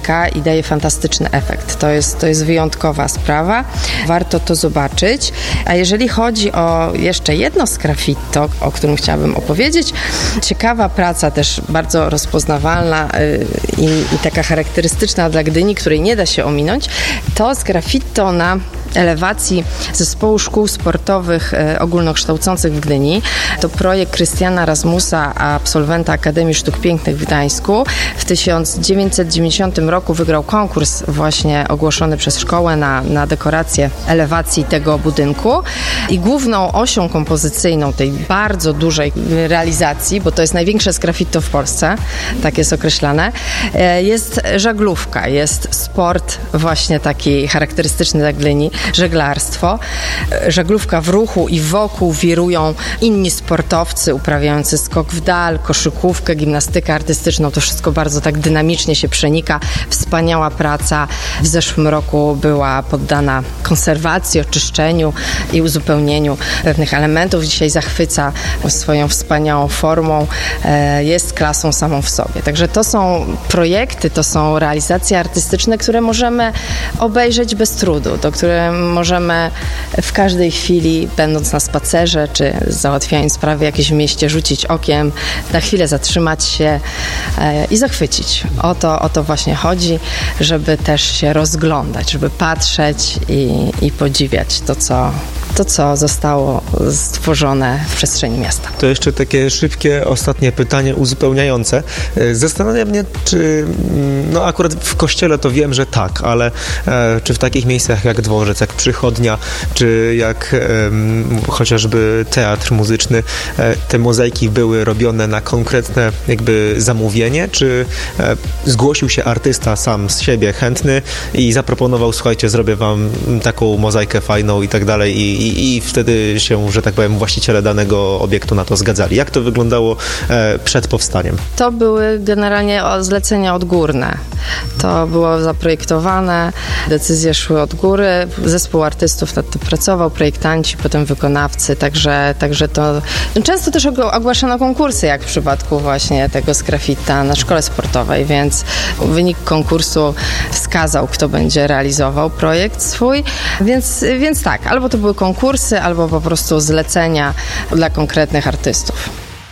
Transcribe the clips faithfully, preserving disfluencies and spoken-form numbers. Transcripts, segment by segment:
przenika i daje fantastyczny efekt. To jest, to jest wyjątkowa sprawa. Warto to zobaczyć. A jeżeli chodzi o jeszcze jedno sgraffito, o którym chciałabym opowiedzieć, ciekawa praca, też bardzo rozpoznawalna i, i taka charakterystyczna dla Gdyni, której nie da się ominąć, to sgraffito na elewacji Zespołu Szkół Sportowych e, Ogólnokształcących w Gdyni. To projekt Krystiana Rasmusa, absolwenta Akademii Sztuk Pięknych w Gdańsku. W tysiąc dziewięćset dziewięćdziesiątym roku wygrał konkurs właśnie ogłoszony przez szkołę na, na dekorację elewacji tego budynku. I główną osią kompozycyjną tej bardzo dużej realizacji, bo to jest największe sgraffito w Polsce, tak jest określane, e, jest żaglówka, jest sport właśnie taki charakterystyczny dla Gdyni, żeglarstwo. Żaglówka w ruchu i wokół wirują inni sportowcy uprawiający skok w dal, koszykówkę, gimnastykę artystyczną. To wszystko bardzo tak dynamicznie się przenika. Wspaniała praca. W zeszłym roku była poddana konserwacji, oczyszczeniu i uzupełnieniu pewnych elementów. Dzisiaj zachwyca swoją wspaniałą formą. Jest klasą samą w sobie. Także to są projekty, to są realizacje artystyczne, które możemy obejrzeć bez trudu, do których możemy w każdej chwili, będąc na spacerze, czy załatwiając sprawy jakieś w mieście, rzucić okiem, na chwilę zatrzymać się e, i zachwycić. O to, o to właśnie chodzi, żeby też się rozglądać, żeby patrzeć i, i podziwiać to co, to, co zostało stworzone w przestrzeni miasta. To jeszcze takie szybkie, ostatnie pytanie uzupełniające. Zastanawia mnie, czy no akurat w kościele to wiem, że tak, ale e, czy w takich miejscach jak dworzec, jak przychodnia, czy jak um, chociażby teatr muzyczny, e, te mozaiki były robione na konkretne jakby zamówienie, czy e, zgłosił się artysta sam z siebie chętny i zaproponował, słuchajcie, zrobię wam taką mozaikę fajną i tak dalej i, i, i wtedy się, że tak powiem, właściciele danego obiektu na to zgadzali. Jak to wyglądało e, przed powstaniem? To były generalnie zlecenia odgórne. To było zaprojektowane, decyzje szły od góry, zespół artystów nad tym pracował, projektanci, potem wykonawcy, także, także to często też ogłaszano konkursy, jak w przypadku właśnie tego sgraffita na szkole sportowej, więc wynik konkursu wskazał, kto będzie realizował projekt swój, więc, więc tak, albo to były konkursy, albo po prostu zlecenia dla konkretnych artystów.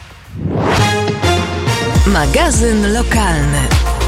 Magazyn lokalny.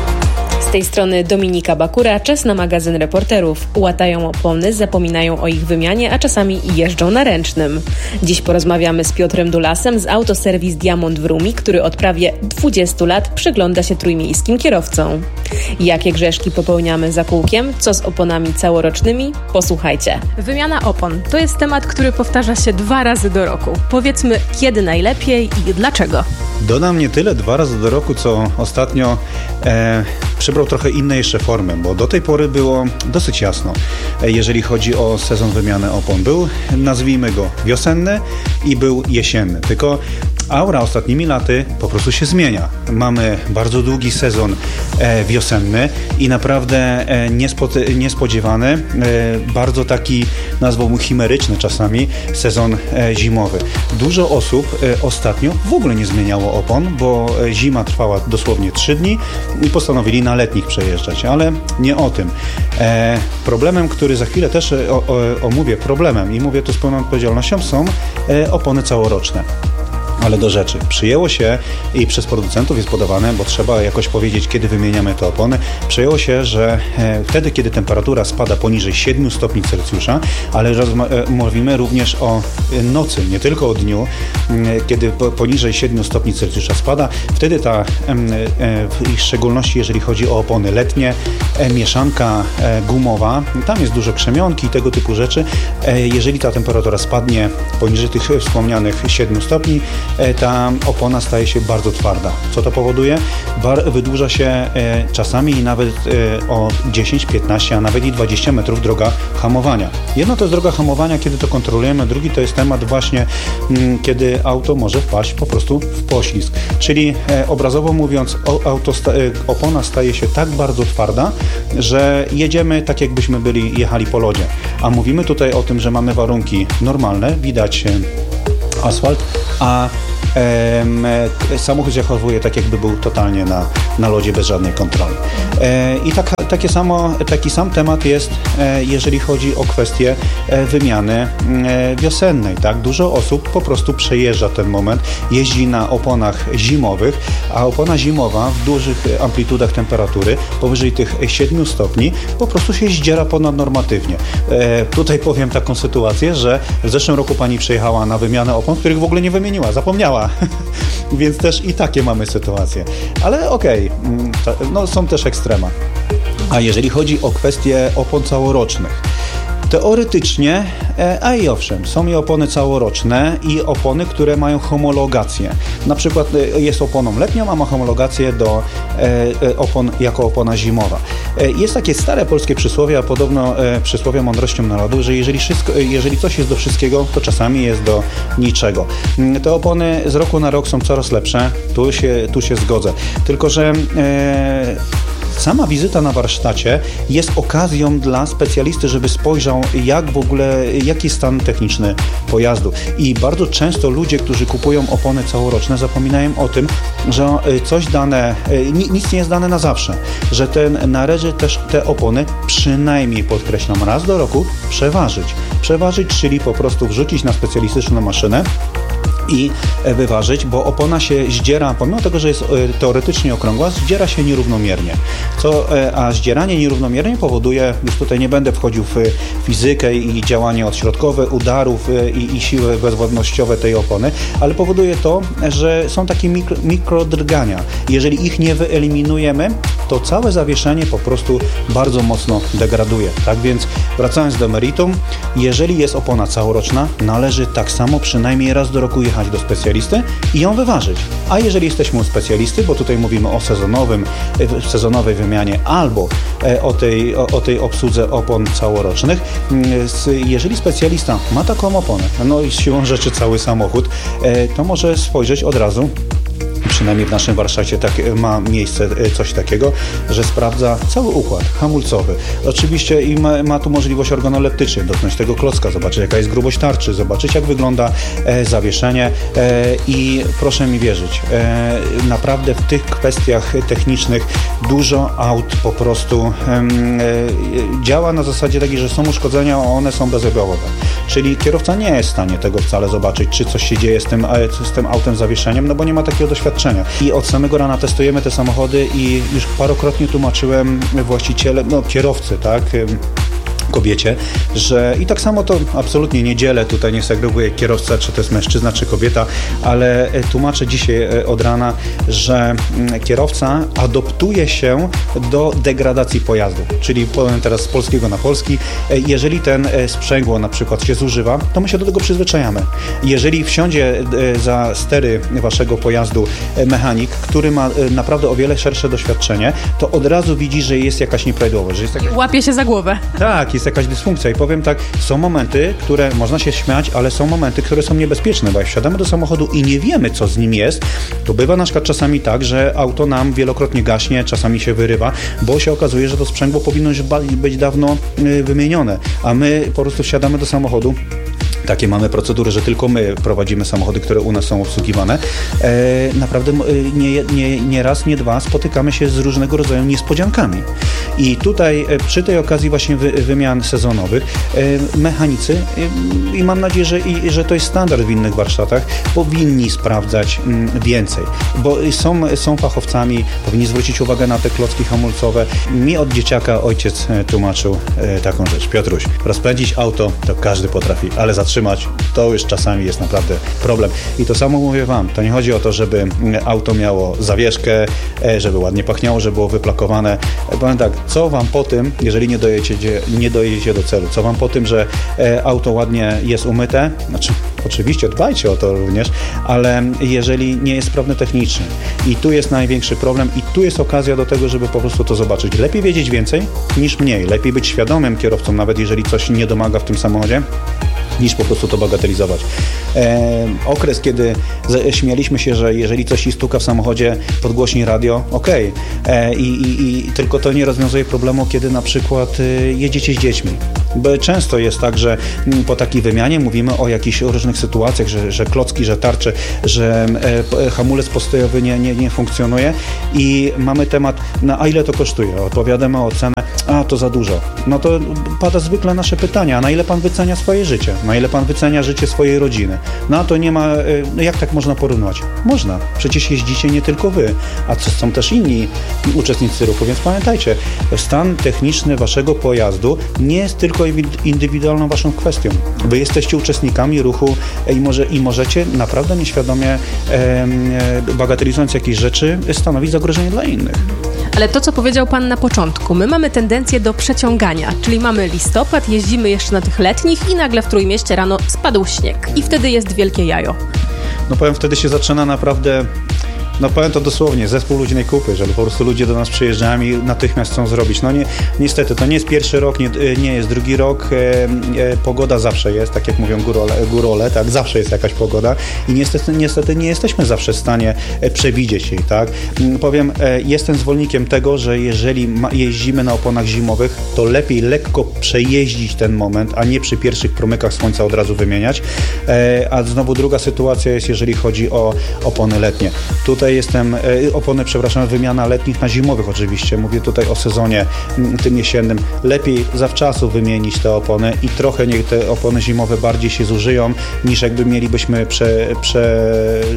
Z tej strony Dominika Bakura, czas na magazyn reporterów. Łatają opony, zapominają o ich wymianie, a czasami jeżdżą na ręcznym. Dziś porozmawiamy z Piotrem Dulasem z Autoserwis Diamond w Rumi, który od prawie dwudziestu lat przygląda się trójmiejskim kierowcom. Jakie grzeszki popełniamy za kółkiem? Co z oponami całorocznymi? Posłuchajcie. Wymiana opon to jest temat, który powtarza się dwa razy do roku. Powiedzmy, kiedy najlepiej i dlaczego. Dodam nie tyle dwa razy do roku, co ostatnio e, przybrał trochę inne jeszcze formy, bo do tej pory było dosyć jasno, e, jeżeli chodzi o sezon wymiany opon. Był, nazwijmy go, wiosenny i był jesienny, tylko aura ostatnimi laty po prostu się zmienia. Mamy bardzo długi sezon e, wiosenny i naprawdę e, niespo- niespodziewany, e, bardzo taki, nazwałbym chimeryczny czasami, sezon e, zimowy. Dużo osób e, ostatnio w ogóle nie zmieniało opon, bo e, zima trwała dosłownie trzy dni i postanowili na letnich przejeżdżać, ale nie o tym. E, problemem, który za chwilę też o, o, omówię, problemem i mówię to z pełną odpowiedzialnością, są e, opony całoroczne. Ale do rzeczy. Przyjęło się i przez producentów jest podawane, bo trzeba jakoś powiedzieć, kiedy wymieniamy te opony. Przyjęło się, że e, wtedy, kiedy temperatura spada poniżej siedmiu stopni Celsjusza, ale rozma- e, mówimy również o e, nocy, nie tylko o dniu, e, kiedy po, poniżej siedmiu stopni Celsjusza spada, wtedy ta, e, e, w szczególności jeżeli chodzi o opony letnie, e, mieszanka e, gumowa, tam jest dużo krzemionki i tego typu rzeczy. E, jeżeli ta temperatura spadnie poniżej tych wspomnianych siedmiu stopni, ta opona staje się bardzo twarda. Co to powoduje? Bar- wydłuża się e, czasami nawet e, o dziesięć, piętnaście, a nawet i dwadzieścia metrów droga hamowania. Jedno to jest droga hamowania, kiedy to kontrolujemy, drugi to jest temat właśnie, m, kiedy auto może wpaść po prostu w poślizg. Czyli e, obrazowo mówiąc, o, auto sta- e, opona staje się tak bardzo twarda, że jedziemy tak, jakbyśmy byli jechali po lodzie. A mówimy tutaj o tym, że mamy warunki normalne, widać e, asfalt, a e, samochód zachowuje tak, jakby był totalnie na, na lodzie bez żadnej kontroli. E, I taka, takie samo, taki sam temat jest, e, jeżeli chodzi o kwestię e, wymiany e, wiosennej. Tak? Dużo osób po prostu przejeżdża ten moment, jeździ na oponach zimowych, a opona zimowa w dużych amplitudach temperatury, powyżej tych siedmiu stopni, po prostu się zdziera ponadnormatywnie. E, tutaj powiem taką sytuację, że w zeszłym roku pani przyjechała na wymianę opon, których w ogóle nie wymieniła, zapomniała. Więc też i takie mamy sytuacje. Ale okej, okay, no są też ekstrema. A jeżeli chodzi o kwestie opon całorocznych, teoretycznie, a i owszem, są i opony całoroczne i opony, które mają homologację. Na przykład jest oponą letnią, a ma homologację do opon jako opona zimowa. Jest takie stare polskie przysłowie, a podobno przysłowie mądrością narodu, że jeżeli, wszystko, jeżeli coś jest do wszystkiego, to czasami jest do niczego. Te opony z roku na rok są coraz lepsze, tu się, tu się zgodzę. Tylko że e, sama wizyta na warsztacie jest okazją dla specjalisty, żeby spojrzał, jak w ogóle, jaki jest stan techniczny pojazdu. I bardzo często ludzie, którzy kupują opony całoroczne, zapominają o tym, że coś dane, nic nie jest dane na zawsze, że ten, należy też te opony przynajmniej, podkreślam, raz do roku przeważyć. Przeważyć, czyli po prostu wrzucić na specjalistyczną maszynę i wyważyć, bo opona się zdziera, pomimo tego, że jest teoretycznie okrągła, zdziera się nierównomiernie. Co, a zdzieranie nierównomiernie powoduje, już tutaj nie będę wchodził w fizykę i działanie odśrodkowe, udarów i, i siły bezwładnościowe tej opony, ale powoduje to, że są takie mikro, mikrodrgania. Jeżeli ich nie wyeliminujemy, to całe zawieszenie po prostu bardzo mocno degraduje. Tak więc wracając do meritum, jeżeli jest opona całoroczna, należy tak samo przynajmniej raz do roku jechać do specjalisty i ją wyważyć. A jeżeli jesteśmy u specjalisty, bo tutaj mówimy o sezonowym, sezonowej wymianie albo o tej, o, o tej obsłudze opon całorocznych, jeżeli specjalista ma taką oponę, no i siłą rzeczy cały samochód, to może spojrzeć od razu. Przynajmniej w naszym warsztacie tak, ma miejsce coś takiego, że sprawdza cały układ hamulcowy. Oczywiście i ma, ma tu możliwość organoleptycznie dotknąć tego klocka, zobaczyć jaka jest grubość tarczy, zobaczyć jak wygląda e, zawieszenie e, i proszę mi wierzyć, e, naprawdę w tych kwestiach technicznych dużo aut po prostu e, e, działa na zasadzie takiej, że są uszkodzenia, a one są bezobjawowe. Czyli kierowca nie jest w stanie tego wcale zobaczyć, czy coś się dzieje z tym, z tym autem zawieszeniem, no bo nie ma takiego doświadczenia. I od samego rana testujemy te samochody i już parokrotnie tłumaczyłem właścicielem, no kierowcy, tak, kobiecie, że i tak samo to absolutnie nie dzielę, tutaj nie segreguję kierowca, czy to jest mężczyzna, czy kobieta, ale tłumaczę dzisiaj od rana, że kierowca adoptuje się do degradacji pojazdu, czyli powiem teraz z polskiego na polski, jeżeli ten sprzęgło na przykład się zużywa, to my się do tego przyzwyczajamy. Jeżeli wsiądzie za stery waszego pojazdu mechanik, który ma naprawdę o wiele szersze doświadczenie, to od razu widzi, że jest jakaś nieprawidłowość, że jest jakaś... Łapie się za głowę. Tak, jest jakaś dysfunkcja i powiem tak, są momenty, które można się śmiać, ale są momenty, które są niebezpieczne, bo jak wsiadamy do samochodu i nie wiemy, co z nim jest, to bywa na przykład czasami tak, że auto nam wielokrotnie gaśnie, czasami się wyrywa, bo się okazuje, że to sprzęgło powinno już być dawno wymienione, a my po prostu wsiadamy do samochodu. Takie mamy procedury, że tylko my prowadzimy samochody, które u nas są obsługiwane. E, naprawdę nie, nie, nie raz, nie dwa spotykamy się z różnego rodzaju niespodziankami. I tutaj przy tej okazji właśnie wy, wymian sezonowych e, mechanicy e, i mam nadzieję, że, i, że to jest standard w innych warsztatach, powinni sprawdzać m, więcej, bo są, są fachowcami, powinni zwrócić uwagę na te klocki hamulcowe. Mi od dzieciaka ojciec tłumaczył e, taką rzecz. Piotruś, rozpędzić auto to każdy potrafi, ale zatrzymać to już czasami jest naprawdę problem. I to samo mówię wam, to nie chodzi o to, żeby auto miało zawieszkę, żeby ładnie pachniało, żeby było wyplakowane. Powiem tak, co wam po tym, jeżeli nie dojedziecie, nie dojedziecie do celu, co wam po tym, że auto ładnie jest umyte, znaczy oczywiście dbajcie o to również, ale jeżeli nie jest sprawne technicznie i tu jest największy problem i tu jest okazja do tego, żeby po prostu to zobaczyć. Lepiej wiedzieć więcej niż mniej. Lepiej być świadomym kierowcą, nawet jeżeli coś nie domaga w tym samochodzie, niż po prostu to bagatelizować. E, okres, kiedy śmialiśmy się, że jeżeli coś ci stuka w samochodzie, podgłośnij radio, okej. Okay. I, i, I tylko to nie rozwiązuje problemu, kiedy na przykład e, jedziecie z dziećmi. Bo często jest tak, że po takiej wymianie mówimy o jakichś różnych sytuacjach, że, że klocki, że tarcze, że hamulec postojowy nie, nie, nie funkcjonuje i mamy temat, no a ile to kosztuje? Odpowiadamy o cenę, a to za dużo. No to pada zwykle nasze pytania, a na ile pan wycenia swoje życie? Na ile pan wycenia życie swojej rodziny? No a to nie ma, no jak tak można porównywać? Można. Przecież jeździcie nie tylko wy, a co są też inni uczestnicy ruchu, więc pamiętajcie, stan techniczny waszego pojazdu nie jest tylko indywidualną waszą kwestią. Wy jesteście uczestnikami ruchu i, może, i możecie naprawdę nieświadomie e, e, bagatelizując jakieś rzeczy stanowić zagrożenie dla innych. Ale to, co powiedział pan na początku, my mamy tendencję do przeciągania, czyli mamy listopad, jeździmy jeszcze na tych letnich i nagle w Trójmieście rano spadł śnieg i wtedy jest wielkie jajo. No powiem, wtedy się zaczyna naprawdę... No powiem to dosłownie, zespół luźnej kupy, że po prostu ludzie do nas przyjeżdżają i natychmiast chcą zrobić. No nie, niestety, to nie jest pierwszy rok, nie, nie jest drugi rok, e, e, pogoda zawsze jest, tak jak mówią górole, górole, tak, zawsze jest jakaś pogoda i niestety, niestety nie jesteśmy zawsze w stanie przewidzieć jej, tak. Powiem, e, jestem zwolennikiem tego, że jeżeli ma, jeździmy na oponach zimowych, to lepiej lekko przejeździć ten moment, a nie przy pierwszych promykach słońca od razu wymieniać. E, a znowu druga sytuacja jest, jeżeli chodzi o opony letnie. Tutaj jestem, opony, przepraszam, wymiana letnich na zimowych oczywiście. Mówię tutaj o sezonie tym jesiennym. Lepiej zawczasu wymienić te opony i trochę niech te opony zimowe bardziej się zużyją, niż jakby mielibyśmy prze, prze,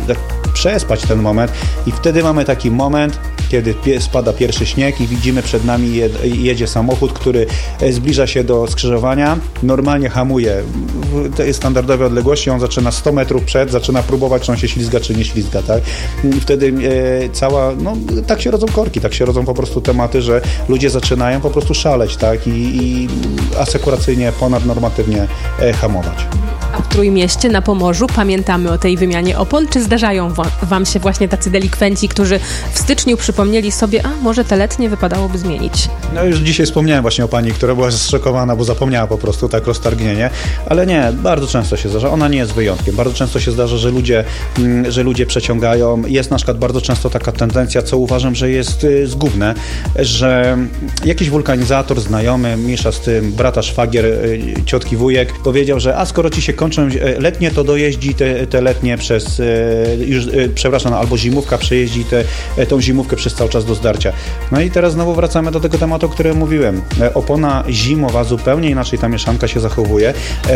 przespać ten moment. I wtedy mamy taki moment, kiedy spada pierwszy śnieg i widzimy przed nami jed, jedzie samochód, który zbliża się do skrzyżowania, normalnie hamuje w tej standardowej odległości, on zaczyna sto metrów przed, zaczyna próbować, czy on się ślizga, czy nie ślizga, tak? I wtedy e, cała, no tak się rodzą korki, tak się rodzą po prostu tematy, że ludzie zaczynają po prostu szaleć, tak? I, i asekuracyjnie, ponadnormatywnie e, hamować. A w Trójmieście, na Pomorzu pamiętamy o tej wymianie opon? Czy zdarzają wam się właśnie tacy delikwenci, którzy w styczniu przypomnieli sobie, a może te letnie wypadałoby zmienić? No już dzisiaj wspomniałem właśnie o pani, która była zszokowana, bo zapomniała po prostu, tak roztargnienie, ale nie, bardzo często się zdarza, ona nie jest wyjątkiem. Bardzo często się zdarza, że ludzie, że ludzie przeciągają. Jest na przykład bardzo często taka tendencja, co uważam, że jest zgubne, że jakiś wulkanizator, znajomy, mniejsza z tym, brata, szwagier, ciotki, wujek, powiedział, że a skoro ci się kończą letnie, to dojeździ te, te letnie przez, już, przepraszam, albo zimówka przejeździ te, tą zimówkę przez cały czas do zdarcia. No i teraz znowu wracamy do tego tematu, o którym mówiłem. Opona zimowa zupełnie inaczej ta mieszanka się zachowuje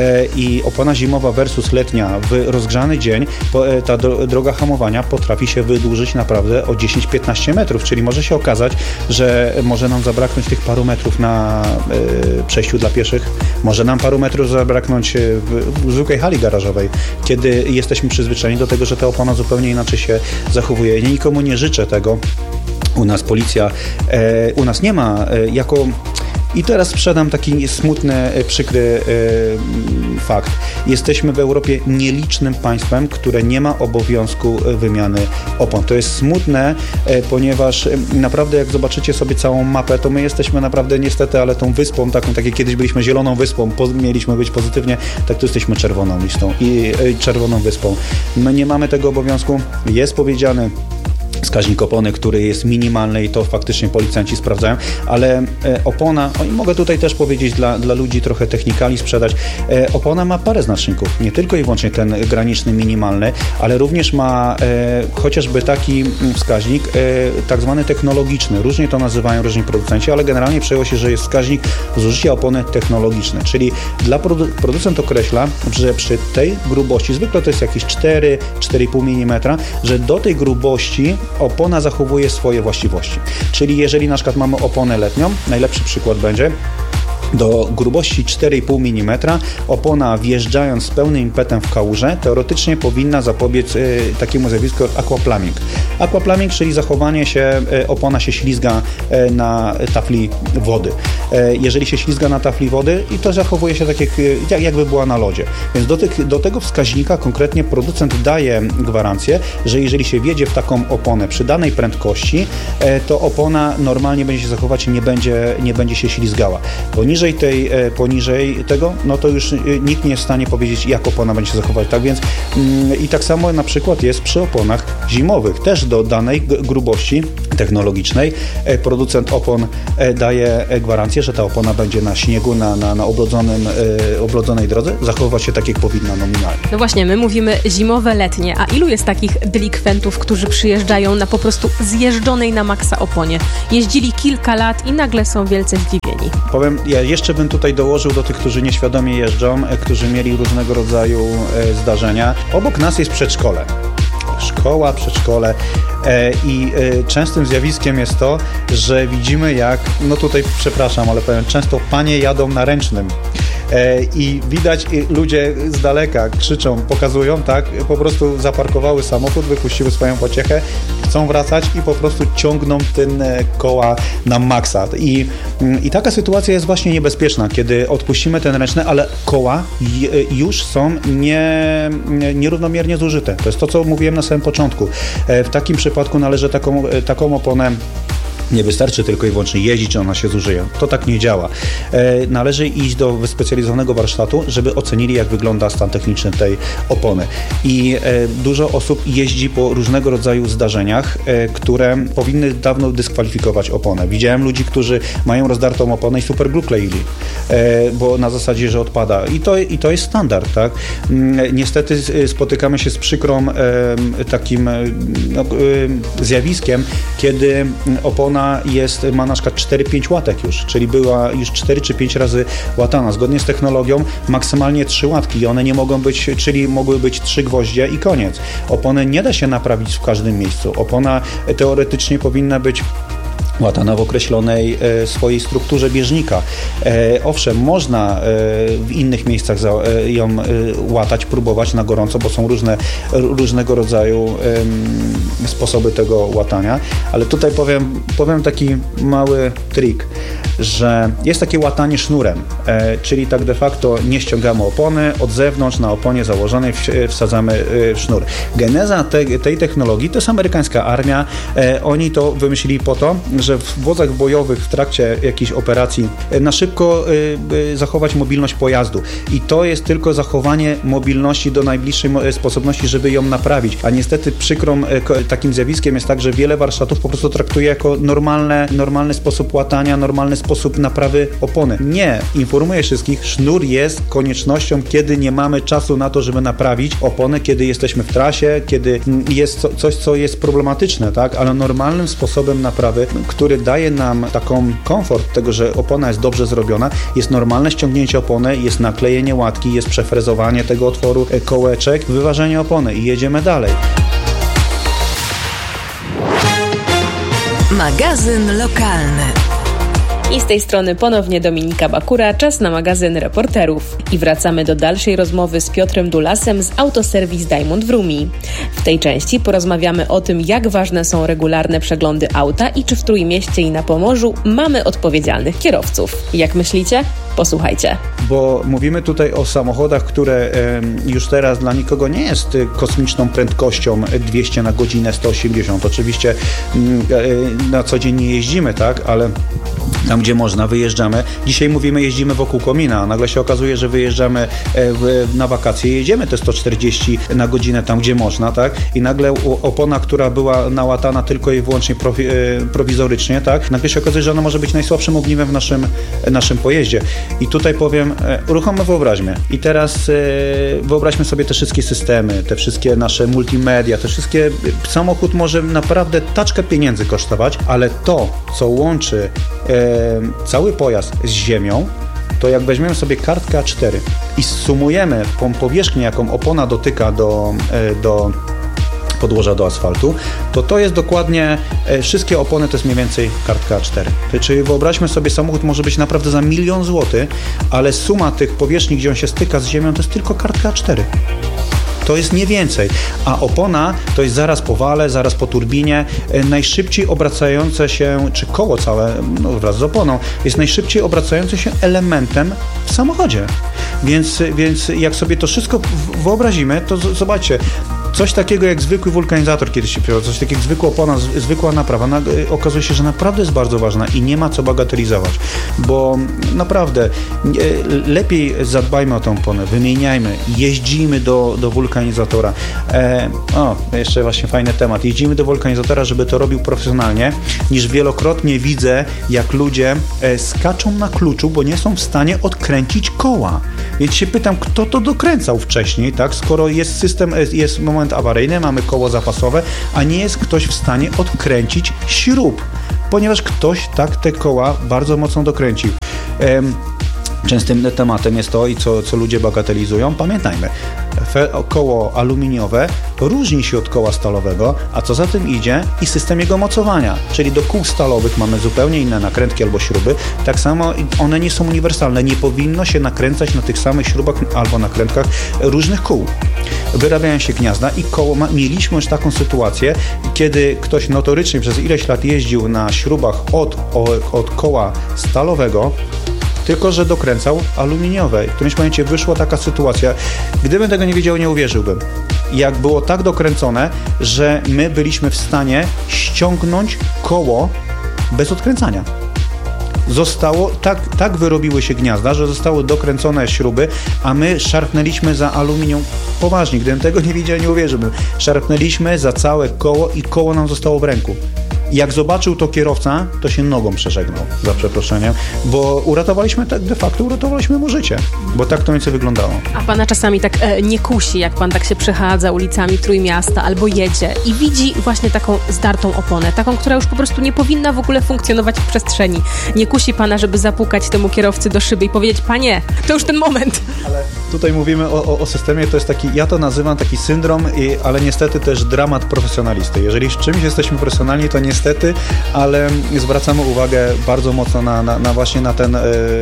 i opona zimowa versus letnia w rozgrzany dzień, ta droga hamowania potrafi się wydłużyć naprawdę o dziesięć do piętnastu metrów, czyli może się okazać, że może nam zabraknąć tych paru metrów na przejściu dla pieszych, może nam paru metrów zabraknąć w, w zwykłej hali garażowej, kiedy jesteśmy przyzwyczajeni do tego, że ta opona zupełnie inaczej się zachowuje. Ja nikomu nie życzę tego. U nas policja, e, u nas nie ma e, jako... I teraz sprzedam taki smutny, przykry e, fakt. Jesteśmy w Europie nielicznym państwem, które nie ma obowiązku wymiany opon. To jest smutne, e, ponieważ naprawdę jak zobaczycie sobie całą mapę, to my jesteśmy naprawdę niestety, ale tą wyspą, taką, tak jak kiedyś byliśmy zieloną wyspą, po, mieliśmy być pozytywnie, tak tu jesteśmy czerwoną listą i e, czerwoną wyspą. My nie mamy tego obowiązku. Jest powiedziane, wskaźnik opony, który jest minimalny i to faktycznie policjanci sprawdzają, ale e, opona, o, i mogę tutaj też powiedzieć dla, dla ludzi trochę technikali sprzedać, e, opona ma parę znaczników, nie tylko i wyłącznie ten graniczny, minimalny, ale również ma e, chociażby taki wskaźnik e, tak zwany technologiczny, różnie to nazywają różni producenci, ale generalnie przejęło się, że jest wskaźnik zużycia opony technologiczne, czyli dla produ- producent określa, że przy tej grubości, zwykle to jest jakieś cztery do czterech i pół milimetra, że do tej grubości opona zachowuje swoje właściwości. Czyli jeżeli na przykład mamy oponę letnią, najlepszy przykład będzie, do grubości cztery i pół milimetra opona wjeżdżając z pełnym impetem w kałużę teoretycznie powinna zapobiec y, takiemu zjawisku jak aquaplaning. Aquaplaning, czyli zachowanie się, y, opona się ślizga y, na tafli wody. Y, jeżeli się ślizga na tafli wody i to zachowuje się tak jak, jak jakby była na lodzie. Więc do, tych, do tego wskaźnika konkretnie producent daje gwarancję, że jeżeli się wjedzie w taką oponę przy danej prędkości, y, to opona normalnie będzie się zachować i nie będzie, nie będzie się ślizgała. Poniżej Poniżej tej, poniżej tego, no to już nikt nie jest w stanie powiedzieć, jak opona będzie się zachować. Tak więc mm, i tak samo na przykład jest przy oponach zimowych. Też do danej grubości technologicznej producent opon daje gwarancję, że ta opona będzie na śniegu, na, na, na oblodzonym, oblodzonej drodze zachowywać się tak, jak powinna nominalnie. No właśnie, my mówimy zimowe, letnie, a ilu jest takich delikwentów, którzy przyjeżdżają na po prostu zjeżdżonej na maksa oponie? Jeździli kilka lat i nagle są wielce zdziwieni. Powiem, ja jeszcze bym tutaj dołożył do tych, którzy nieświadomie jeżdżą, którzy mieli różnego rodzaju zdarzenia. Obok nas jest przedszkole. Szkoła, przedszkole e, i e, częstym zjawiskiem jest to, że widzimy jak, no tutaj przepraszam, ale powiem, często panie jadą na ręcznym e, i widać i ludzie z daleka krzyczą, pokazują, tak, po prostu zaparkowały samochód, wypuściły swoją pociechę, chcą wracać i po prostu ciągną ten koła na maksa. I, i taka sytuacja jest właśnie niebezpieczna, kiedy odpuścimy ten ręczny, ale koła już są nie, nierównomiernie zużyte. To jest to, co mówiłem na samym początku. W takim przypadku należy taką, taką oponę. Nie wystarczy tylko i wyłącznie jeździć, ona się zużyje. To tak nie działa. E, należy iść do wyspecjalizowanego warsztatu, żeby ocenili, jak wygląda stan techniczny tej opony. I e, dużo osób jeździ po różnego rodzaju zdarzeniach, e, które powinny dawno dyskwalifikować oponę. Widziałem ludzi, którzy mają rozdartą oponę i superglue kleili, e, bo na zasadzie, że odpada. I to, i to jest standard, tak? E, niestety spotykamy się z przykrą e, takim e, no, e, zjawiskiem, kiedy opona jest, ma na przykład cztery pięć łatek już, czyli była już cztery czy pięć razy łatana. Zgodnie z technologią maksymalnie trzy łatki i one nie mogą być, czyli mogły być trzy gwoździe i koniec. Opony nie da się naprawić w każdym miejscu. Opona teoretycznie powinna być łatana w określonej e, swojej strukturze bieżnika. E, owszem, można e, w innych miejscach za, e, ją e, łatać, próbować na gorąco, bo są różne, różnego rodzaju e, sposoby tego łatania, ale tutaj powiem, powiem taki mały trik, że jest takie łatanie sznurem, e, czyli tak de facto nie ściągamy opony, od zewnątrz na oponie założonej w, wsadzamy e, w sznur. Geneza te, tej technologii to jest amerykańska armia, e, oni to wymyślili po to, że w wozach bojowych w trakcie jakiejś operacji na szybko y, y, zachować mobilność pojazdu. I to jest tylko zachowanie mobilności do najbliższej sposobności, żeby ją naprawić. A niestety przykrą y, takim zjawiskiem jest tak, że wiele warsztatów po prostu traktuje jako normalne, normalny sposób łatania, normalny sposób naprawy opony. Nie. Informuję wszystkich, sznur jest koniecznością, kiedy nie mamy czasu na to, żeby naprawić oponę, kiedy jesteśmy w trasie, kiedy jest co, coś, co jest problematyczne, tak? Ale normalnym sposobem naprawy, który daje nam taką komfort tego, że opona jest dobrze zrobiona, jest normalne ściągnięcie opony, jest naklejenie łatki, jest przefrezowanie tego otworu kołeczek, wyważenie opony i jedziemy dalej. Magazyn lokalny. I z tej strony ponownie Dominika Bakura, czas na magazyn reporterów. I wracamy do dalszej rozmowy z Piotrem Dulasem z Autoserwis Diamond w Rumi. W tej części porozmawiamy o tym, jak ważne są regularne przeglądy auta i czy w Trójmieście i na Pomorzu mamy odpowiedzialnych kierowców. Jak myślicie? Posłuchajcie. Bo mówimy tutaj o samochodach, które już teraz dla nikogo nie jest kosmiczną prędkością dwieście na godzinę, sto osiemdziesiąt. Oczywiście na co dzień nie jeździmy, tak, ale tam, gdzie można, wyjeżdżamy. Dzisiaj mówimy, jeździmy wokół komina, a nagle się okazuje, że wyjeżdżamy w, na wakacje, jedziemy te sto czterdzieści na godzinę tam, gdzie można, tak? I nagle opona, która była nałatana tylko i wyłącznie prowi, prowizorycznie, tak? Nagle się okazuje, że ona może być najsłabszym ogniwem w naszym, naszym pojeździe. I tutaj powiem, uruchommy wyobraźmy. I teraz wyobraźmy sobie te wszystkie systemy, te wszystkie nasze multimedia, te wszystkie... Samochód może naprawdę taczkę pieniędzy kosztować, ale to, co łączy cały pojazd z ziemią, to jak weźmiemy sobie kartkę A cztery i sumujemy tą powierzchnię, jaką opona dotyka do, do podłoża do asfaltu, to to jest dokładnie, wszystkie opony to jest mniej więcej kartka A cztery. Czyli wyobraźmy sobie, samochód może być naprawdę za milion złotych, ale suma tych powierzchni, gdzie on się styka z ziemią, to jest tylko kartka A cztery. To jest nie więcej, a opona to jest zaraz po wale, zaraz po turbinie, najszybciej obracające się, czy koło całe, no wraz z oponą, jest najszybciej obracającym się elementem w samochodzie. Więc, więc jak sobie to wszystko wyobrazimy, to z- zobaczcie, coś takiego jak zwykły wulkanizator kiedyś się przyjął, coś takiego jak zwykła opona, z, zwykła naprawa, na, okazuje się, że naprawdę jest bardzo ważna i nie ma co bagatelizować, bo naprawdę lepiej zadbajmy o tę oponę, wymieniajmy, jeździmy do, do wulkanizatora. E, o, jeszcze właśnie fajny temat. Jeździmy do wulkanizatora, żeby to robił profesjonalnie, niż wielokrotnie widzę, jak ludzie e, skaczą na kluczu, bo nie są w stanie odkręcić koła. Więc się pytam, kto to dokręcał wcześniej, tak? Skoro jest system, jest moment awaryjny, mamy koło zapasowe, a nie jest ktoś w stanie odkręcić śrub, ponieważ ktoś tak te koła bardzo mocno dokręcił. Ehm, Częstym tematem jest to, i co, co ludzie bagatelizują. Pamiętajmy, koło aluminiowe różni się od koła stalowego, a co za tym idzie i system jego mocowania, czyli do kół stalowych mamy zupełnie inne nakrętki albo śruby, tak samo one nie są uniwersalne, nie powinno się nakręcać na tych samych śrubach albo nakrętkach różnych kół. Wyrabiają się gniazda i koło, ma, mieliśmy już taką sytuację, kiedy ktoś notorycznie przez ileś lat jeździł na śrubach od, od koła stalowego, tylko że dokręcał aluminiowe. W którymś momencie wyszła taka sytuacja, gdybym tego nie wiedział, nie uwierzyłbym. Jak było tak dokręcone, że my byliśmy w stanie ściągnąć koło bez odkręcania. Zostało, tak, tak wyrobiły się gniazda, że zostały dokręcone śruby, a my szarpnęliśmy za aluminium. Poważnie, gdybym tego nie widział, nie uwierzyłbym. Szarpnęliśmy za całe koło i koło nam zostało w ręku. Jak zobaczył to kierowca, to się nogą przeżegnał, za przeproszeniem, bo uratowaliśmy, tak de facto uratowaliśmy mu życie, bo tak to nieco wyglądało. A pana czasami tak e, nie kusi, jak pan tak się przechadza ulicami Trójmiasta albo jedzie i widzi właśnie taką zdartą oponę, taką, która już po prostu nie powinna w ogóle funkcjonować w przestrzeni. Nie kusi pana, żeby zapukać temu kierowcy do szyby i powiedzieć, panie, to już ten moment. Ale tutaj mówimy o, o, o systemie, to jest taki, ja to nazywam taki syndrom, i, ale niestety też dramat profesjonalisty. Jeżeli z czymś jesteśmy profesjonalni, to niestety, ale zwracamy uwagę bardzo mocno na, na, na właśnie na ten,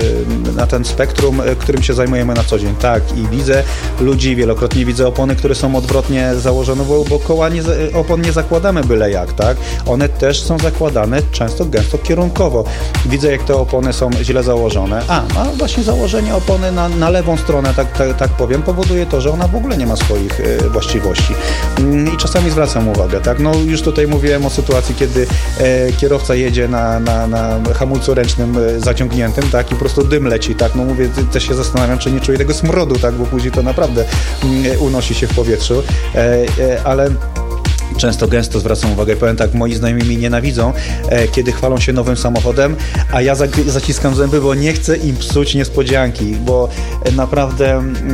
na ten spektrum, którym się zajmujemy na co dzień. Tak, i widzę ludzi, wielokrotnie widzę opony, które są odwrotnie założone, bo, bo koła nie, opon nie zakładamy byle jak, tak? One też są zakładane często gęsto kierunkowo. Widzę, jak te opony są źle założone. A, a właśnie założenie opony na, na lewą stronę, tak, tak, tak powiem, powoduje to, że ona w ogóle nie ma swoich y, właściwości. I czasami zwracam uwagę, tak? No już tutaj mówiłem o sytuacji, kiedy e, kierowca jedzie na, na, na hamulcu ręcznym e, zaciągniętym, tak? I po prostu dym leci, tak? No mówię, też się zastanawiam, czy nie czuję tego smrodu, tak? Bo później to naprawdę mm, unosi się w powietrzu, e, e, ale często, gęsto zwracam uwagę, powiem tak, moi znajomi mnie nienawidzą, e, kiedy chwalą się nowym samochodem, a ja zaciskam zęby, bo nie chcę im psuć niespodzianki, bo e, naprawdę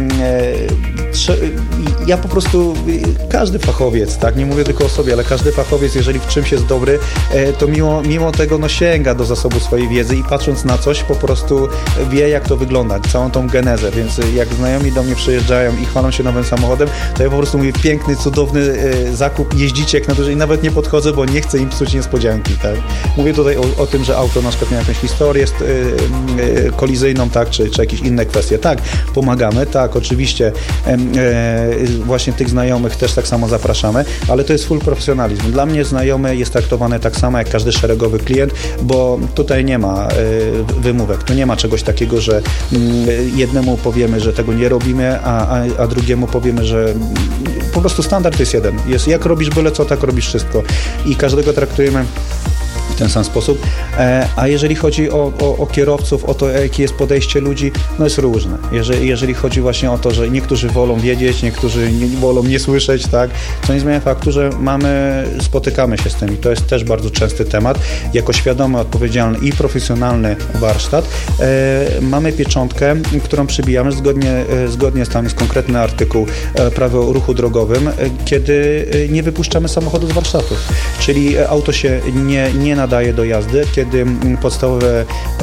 e, trze- ja po prostu, e, każdy fachowiec, tak, nie mówię tylko o sobie, ale każdy fachowiec, jeżeli w czymś jest dobry, e, to mimo, mimo tego no, sięga do zasobu swojej wiedzy i patrząc na coś, po prostu wie, jak to wygląda, całą tą genezę, więc jak znajomi do mnie przyjeżdżają i chwalą się nowym samochodem, to ja po prostu mówię, piękny, cudowny e, zakup, jeździcie jak na dłużej i nawet nie podchodzę, bo nie chcę im psuć niespodzianki, tak. Mówię tutaj o, o tym, że auto na przykład miało jakąś historię yy, yy, kolizyjną, tak, czy, czy jakieś inne kwestie. Tak, pomagamy, tak, oczywiście yy, yy, właśnie tych znajomych też tak samo zapraszamy, ale to jest full profesjonalizm. Dla mnie znajomy jest traktowany tak samo jak każdy szeregowy klient, bo tutaj nie ma yy, wymówek, tu nie ma czegoś takiego, że yy, jednemu powiemy, że tego nie robimy, a, a, a drugiemu powiemy, że yy, po prostu standard jest jeden. Jest jak robisz byle co, tak robisz wszystko. I każdego traktujemy w ten sam sposób. E, a jeżeli chodzi o, o, o kierowców, o to, jakie jest podejście ludzi, no jest różne. Jeżeli, jeżeli chodzi właśnie o to, że niektórzy wolą wiedzieć, niektórzy nie, wolą nie słyszeć, tak, co nie zmienia faktu, że mamy, spotykamy się z tym i to jest też bardzo częsty temat. Jako świadomy, odpowiedzialny i profesjonalny warsztat e, mamy pieczątkę, którą przybijamy zgodnie, e, zgodnie z tam jest konkretny artykuł e, prawa o ruchu drogowym, e, kiedy e, nie wypuszczamy samochodu z warsztatu. Czyli e, auto się nie, nie nadaje do jazdy, kiedy podstawowe e,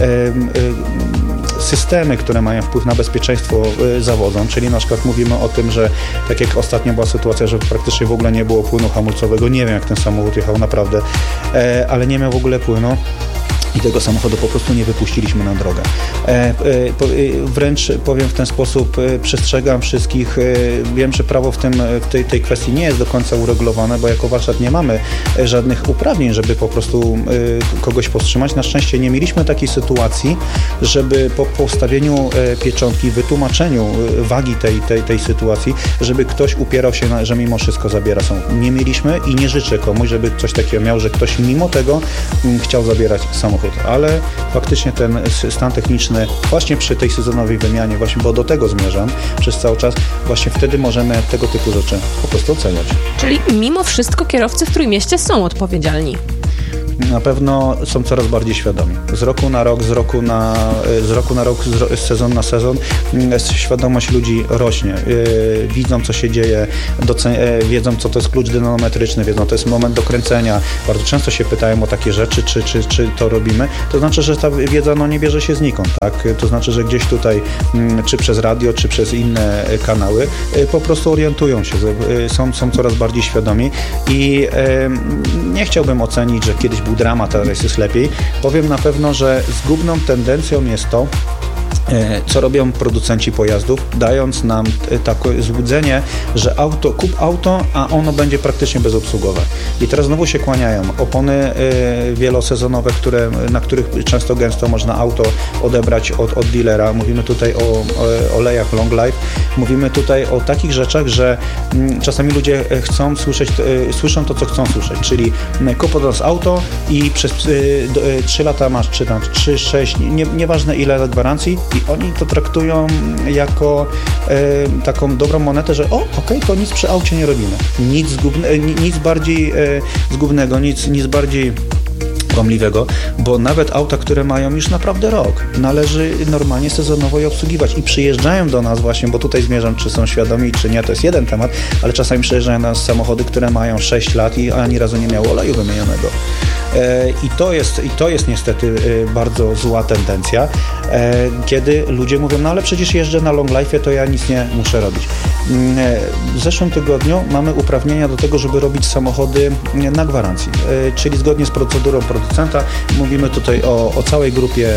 e, systemy, które mają wpływ na bezpieczeństwo e, zawodzą, czyli na przykład mówimy o tym, że tak jak ostatnio była sytuacja, że praktycznie w ogóle nie było płynu hamulcowego, nie wiem jak ten samochód jechał naprawdę, e, ale nie miał w ogóle płynu i tego samochodu po prostu nie wypuściliśmy na drogę. Wręcz powiem w ten sposób, przestrzegam wszystkich. Wiem, że prawo w, tym, w tej, tej kwestii nie jest do końca uregulowane, bo jako warsztat nie mamy żadnych uprawnień, żeby po prostu kogoś powstrzymać. Na szczęście nie mieliśmy takiej sytuacji, żeby po postawieniu pieczątki, wytłumaczeniu wagi tej, tej, tej sytuacji, żeby ktoś upierał się, na, że mimo wszystko zabiera samochód. Nie mieliśmy i nie życzę komuś, żeby coś takiego miał, że ktoś mimo tego chciał zabierać samochód. Ale faktycznie ten stan techniczny właśnie przy tej sezonowej wymianie, właśnie, bo do tego zmierzam przez cały czas, właśnie wtedy możemy tego typu rzeczy po prostu oceniać. Czyli mimo wszystko kierowcy w Trójmieście są odpowiedzialni. Na pewno są coraz bardziej świadomi. Z roku na rok, z roku na, z roku na rok, z sezon na sezon świadomość ludzi rośnie. Yy, widzą, co się dzieje, docen- wiedzą, co to jest klucz dynamometryczny, wiedzą, to jest moment do kręcenia. Bardzo często się pytają o takie rzeczy, czy, czy, czy to robimy. To znaczy, że ta wiedza no, nie bierze się znikąd. Tak? To znaczy, że gdzieś tutaj, czy przez radio, czy przez inne kanały, po prostu orientują się, są, są coraz bardziej świadomi i yy, nie chciałbym ocenić, że kiedyś był dramat, teraz jest lepiej. Powiem na pewno, że zgubną tendencją jest to, co robią producenci pojazdów, dając nam takie złudzenie, że auto, kup auto, a ono będzie praktycznie bezobsługowe. I teraz znowu się kłaniają. Opony wielosezonowe, które, na których często gęsto można auto odebrać od, od dealera. Mówimy tutaj o, o olejach long life. Mówimy tutaj o takich rzeczach, że czasami ludzie chcą słyszeć, słyszą to, co chcą słyszeć, czyli kup od nas auto i przez trzy lata masz, czy tam trzy, sześć, nie, nieważne ile lat gwarancji, i oni to traktują jako e, taką dobrą monetę, że o, okej, okay, to nic przy aucie nie robimy. Nic, zgubne, nic bardziej e, zgubnego, nic, nic bardziej kłamliwego, bo nawet auta, które mają już naprawdę rok, należy normalnie sezonowo je obsługiwać i przyjeżdżają do nas właśnie, bo tutaj zmierzam, czy są świadomi, czy nie, to jest jeden temat, ale czasami przyjeżdżają do nas samochody, które mają sześć lat i ani razu nie miało oleju wymienionego. I to jest, i to jest niestety bardzo zła tendencja, kiedy ludzie mówią, no ale przecież jeżdżę na long life'ie, to ja nic nie muszę robić. W zeszłym tygodniu mamy uprawnienia do tego, żeby robić samochody na gwarancji, czyli zgodnie z procedurą producenta. Mówimy tutaj o, o całej grupie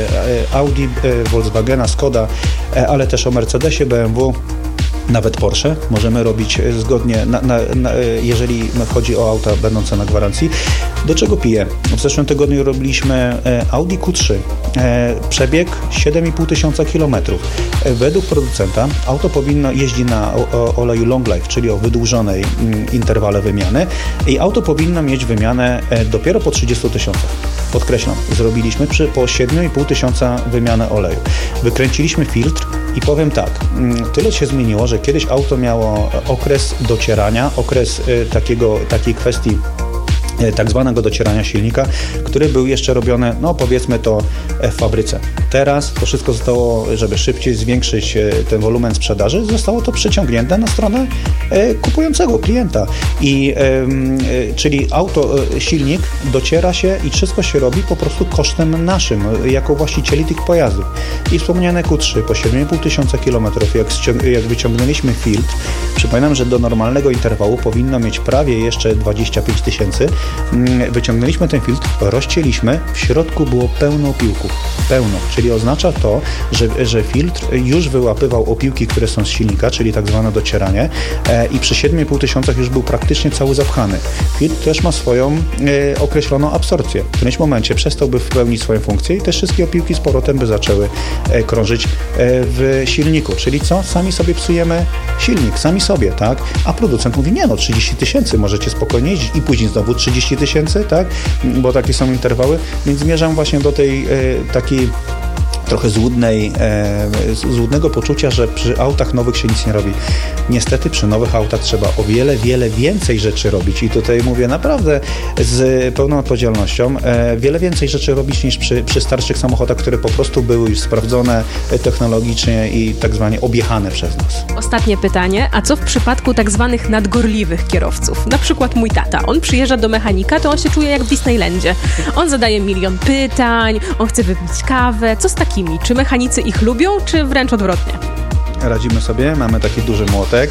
Audi, Volkswagena, Skoda, ale też o Mercedesie, B M W, nawet Porsche możemy robić zgodnie, na, na, na, jeżeli chodzi o auta będące na gwarancji. Do czego piję? W zeszłym tygodniu robiliśmy Audi Q trzy. Przebieg siedem i pół tysiąca kilometrów. Według producenta auto powinno jeździć na oleju long life, czyli o wydłużonej interwale wymiany i auto powinno mieć wymianę dopiero po trzydziestu tysiącach. Podkreślam, zrobiliśmy przy, po siedem i pół tysiąca wymianę oleju. Wykręciliśmy filtr i powiem tak, tyle się zmieniło, że kiedyś auto miało okres docierania, okres takiego, takiej kwestii tak zwanego docierania silnika, który był jeszcze robiony, no powiedzmy to w fabryce. Teraz to wszystko zostało, żeby szybciej zwiększyć ten wolumen sprzedaży, zostało to przeciągnięte na stronę kupującego klienta. I czyli auto, silnik dociera się i wszystko się robi po prostu kosztem naszym, jako właścicieli tych pojazdów. I wspomniane Q trzy po siedem i pół tysiąca kilometrów, jak, jak wyciągnęliśmy filtr, przypominam, że do normalnego interwału powinno mieć prawie jeszcze dwadzieścia pięć tysięcy. Wyciągnęliśmy ten filtr, rozcięliśmy, w środku było pełno opiłków. Pełno, czyli oznacza to, że, że filtr już wyłapywał opiłki, które są z silnika, czyli tak zwane docieranie e, i przy siedem i pół tysiącach już był praktycznie cały zapchany. Filtr też ma swoją e, określoną absorpcję. W którymś momencie przestałby wypełnić swoją funkcję i te wszystkie opiłki z powrotem by zaczęły e, krążyć e, w silniku. Czyli co? Sami sobie psujemy silnik, sami sobie, tak? A producent mówi, nie no, trzydzieści tysięcy, możecie spokojnie jeździć i później znowu trzydzieści tysięcy, tak? Bo takie są interwały, więc zmierzam właśnie do tej e, takiej trochę złudnej, e, złudnego poczucia, że przy autach nowych się nic nie robi. Niestety przy nowych autach trzeba o wiele, wiele więcej rzeczy robić i tutaj mówię naprawdę z pełną odpowiedzialnością, e, wiele więcej rzeczy robić niż przy, przy starszych samochodach, które po prostu były już sprawdzone technologicznie i tak zwanie objechane przez nas. Ostatnie pytanie, a co w przypadku tak zwanych nadgorliwych kierowców? Na przykład mój tata, on przyjeżdża do mechanika, to on się czuje jak w Disneylandzie. On zadaje milion pytań, on chce wypić kawę, co z takim? Czy mechanicy ich lubią, czy wręcz odwrotnie? Radzimy sobie, mamy taki duży młotek,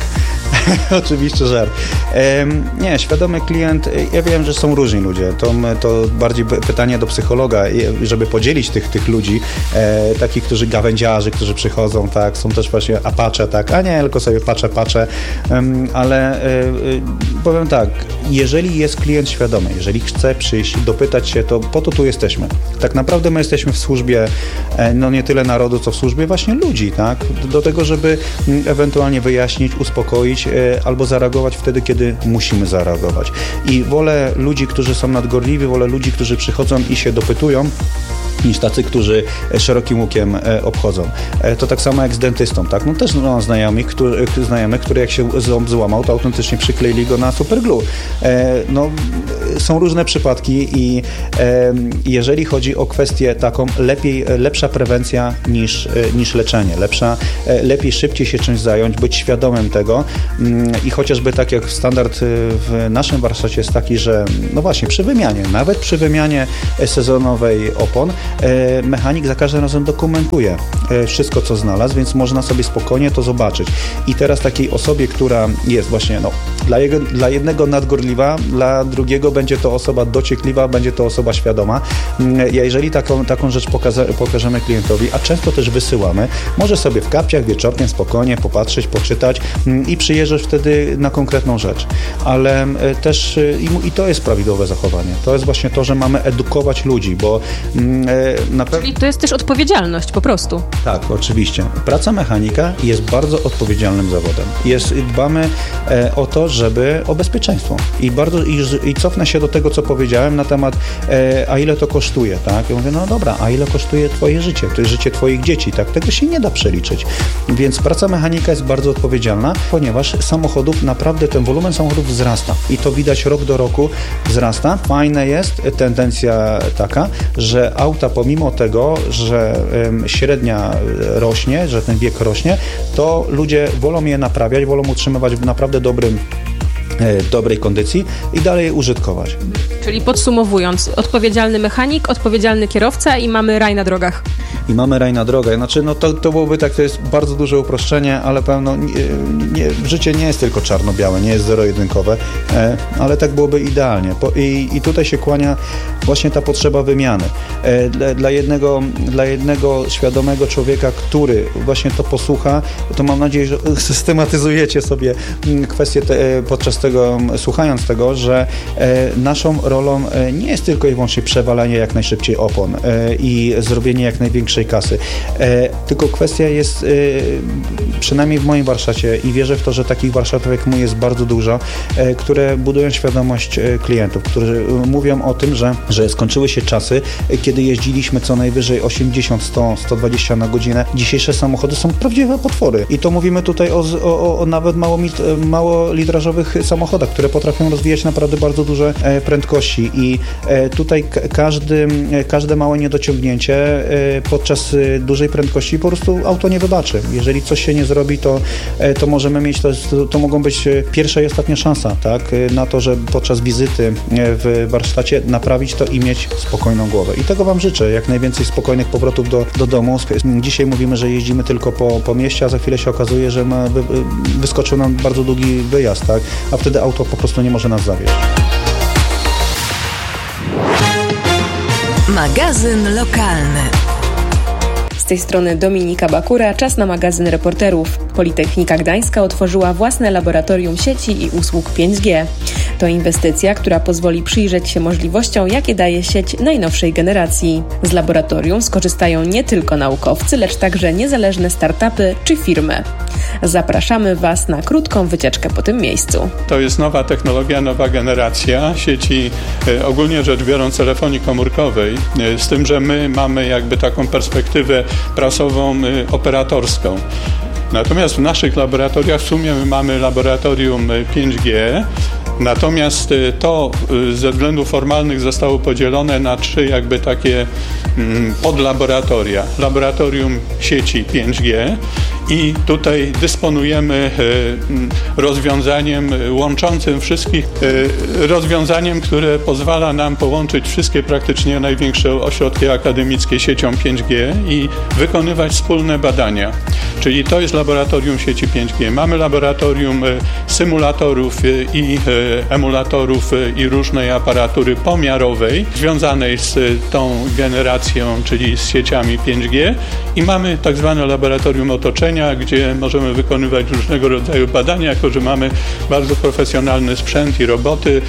Oczywiście żart. Ehm, nie, świadomy klient, ja wiem, że są różni ludzie. To, to bardziej pytanie do psychologa, żeby podzielić tych, tych ludzi, e, takich, którzy gawędziarzy, którzy przychodzą, tak, są też właśnie apacze, tak, a nie, tylko sobie patrzę, patrzę, um, ale e, powiem tak, jeżeli jest klient świadomy, jeżeli chce przyjść, dopytać się, to po to tu jesteśmy. Tak naprawdę my jesteśmy w służbie, e, no nie tyle narodu, co w służbie właśnie ludzi, tak, do, do tego, żeby m, ewentualnie wyjaśnić, uspokoić, e, albo zareagować wtedy, kiedy musimy zareagować. I wolę ludzi, którzy są nadgorliwi, wolę ludzi, którzy przychodzą i się dopytują, niż tacy, którzy szerokim łukiem e, obchodzą. E, to tak samo jak z dentystą, tak? No też mam znajomych, który, znajomych, które jak się ząb złamał, to autentycznie przykleili go na superglue. E, no, są różne przypadki i e, jeżeli chodzi o kwestię taką, lepiej, lepsza prewencja niż, e, niż leczenie. Lepsza, e, lepiej szybciej się czymś zająć, być świadomym tego mm, i chociażby tak jak standard w naszym warsztacie jest taki, że no właśnie przy wymianie, nawet przy wymianie sezonowej opon, mechanik za każdym razem dokumentuje wszystko, co znalazł, więc można sobie spokojnie to zobaczyć. I teraz takiej osobie, która jest właśnie, no, dla, jego, dla jednego nadgorliwa, dla drugiego będzie to osoba dociekliwa, będzie to osoba świadoma. Jeżeli taką, taką rzecz pokaza, pokażemy klientowi, a często też wysyłamy, może sobie w kapciach wieczorkiem spokojnie popatrzeć, poczytać i przyjeżdżasz wtedy na konkretną rzecz. Ale też i, i to jest prawidłowe zachowanie. To jest właśnie to, że mamy edukować ludzi, bo na pe- Czyli to jest też odpowiedzialność po prostu. Tak, oczywiście. Praca mechanika jest bardzo odpowiedzialnym zawodem. Jest, dbamy e, o to, żeby o bezpieczeństwo. I bardzo i, i cofnę się do tego, co powiedziałem na temat e, a ile to kosztuje, tak? Ja mówię, no dobra, a ile kosztuje twoje życie? To jest życie twoich dzieci, tak? Tego się nie da przeliczyć. Więc praca mechanika jest bardzo odpowiedzialna, ponieważ samochodów, naprawdę ten wolumen samochodów wzrasta. I to widać rok do roku wzrasta. Fajna jest tendencja taka, że auta pomimo tego, że um, średnia rośnie, że ten wiek rośnie, to ludzie wolą je naprawiać, wolą utrzymywać w naprawdę dobrym dobrej kondycji i dalej je użytkować. Czyli podsumowując, odpowiedzialny mechanik, odpowiedzialny kierowca i mamy raj na drogach. I mamy raj na drogę. Znaczy, no to, to byłoby tak, to jest bardzo duże uproszczenie, ale pewno nie, nie, życie nie jest tylko czarno-białe, nie jest zero-jedynkowe, e, ale tak byłoby idealnie. Po, i, I tutaj się kłania właśnie ta potrzeba wymiany. E, dla, dla, jednego, dla jednego świadomego człowieka, który właśnie to posłucha, to mam nadzieję, że systematyzujecie sobie kwestię te, podczas tego, słuchając tego, że e, naszą rolą e, nie jest tylko i wyłącznie przewalanie jak najszybciej opon e, i zrobienie jak największej kasy. E, tylko kwestia jest, e, przynajmniej w moim warsztacie i wierzę w to, że takich warsztatów jak mój jest bardzo dużo, e, które budują świadomość e, klientów, którzy e, mówią o tym, że, że skończyły się czasy, e, kiedy jeździliśmy co najwyżej osiemdziesiąt, sto, sto dwadzieścia na godzinę. Dzisiejsze samochody są prawdziwe potwory. I to mówimy tutaj o, o, o nawet mało, mało litrażowych samochodach, które potrafią rozwijać naprawdę bardzo duże e, prędkości i e, tutaj k- każdy, e, każde małe niedociągnięcie e, podczas e, dużej prędkości po prostu auto nie wybaczy. Jeżeli coś się nie zrobi, to, e, to możemy mieć, to, to, to mogą być e, pierwsza i ostatnia szansa, tak, e, na to, że podczas wizyty e, w warsztacie naprawić to i mieć spokojną głowę. I tego Wam życzę, jak najwięcej spokojnych powrotów do, do domu. Dzisiaj mówimy, że jeździmy tylko po, po mieście, a za chwilę się okazuje, że ma, wy, wyskoczył nam bardzo długi wyjazd, tak, a wtedy auto po prostu nie może nas zawieźć. Magazyn lokalny. Z tej strony Dominika Bakura, czas na magazyn reporterów. Politechnika Gdańska otworzyła własne laboratorium sieci i usług pięć G. To inwestycja, która pozwoli przyjrzeć się możliwościom, jakie daje sieć najnowszej generacji. Z laboratorium skorzystają nie tylko naukowcy, lecz także niezależne startupy czy firmy. Zapraszamy Was na krótką wycieczkę po tym miejscu. To jest nowa technologia, nowa generacja sieci, ogólnie rzecz biorąc, telefonii komórkowej, z tym, że my mamy jakby taką perspektywę prasową, operatorską. Natomiast w naszych laboratoriach w sumie my mamy laboratorium pięć G, natomiast to ze względów formalnych zostało podzielone na trzy jakby takie podlaboratoria. Laboratorium sieci pięć G i tutaj dysponujemy rozwiązaniem łączącym wszystkich, rozwiązaniem, które pozwala nam połączyć wszystkie praktycznie największe ośrodki akademickie siecią pięć G i wykonywać wspólne badania. czyli to jest laboratorium sieci pięć G. Mamy laboratorium symulatorów i emulatorów i różnej aparatury pomiarowej związanej z tą generacją, czyli z sieciami pięć G i mamy tak zwane laboratorium otoczenia, gdzie możemy wykonywać różnego rodzaju badania, jako że mamy bardzo profesjonalny sprzęt i roboty,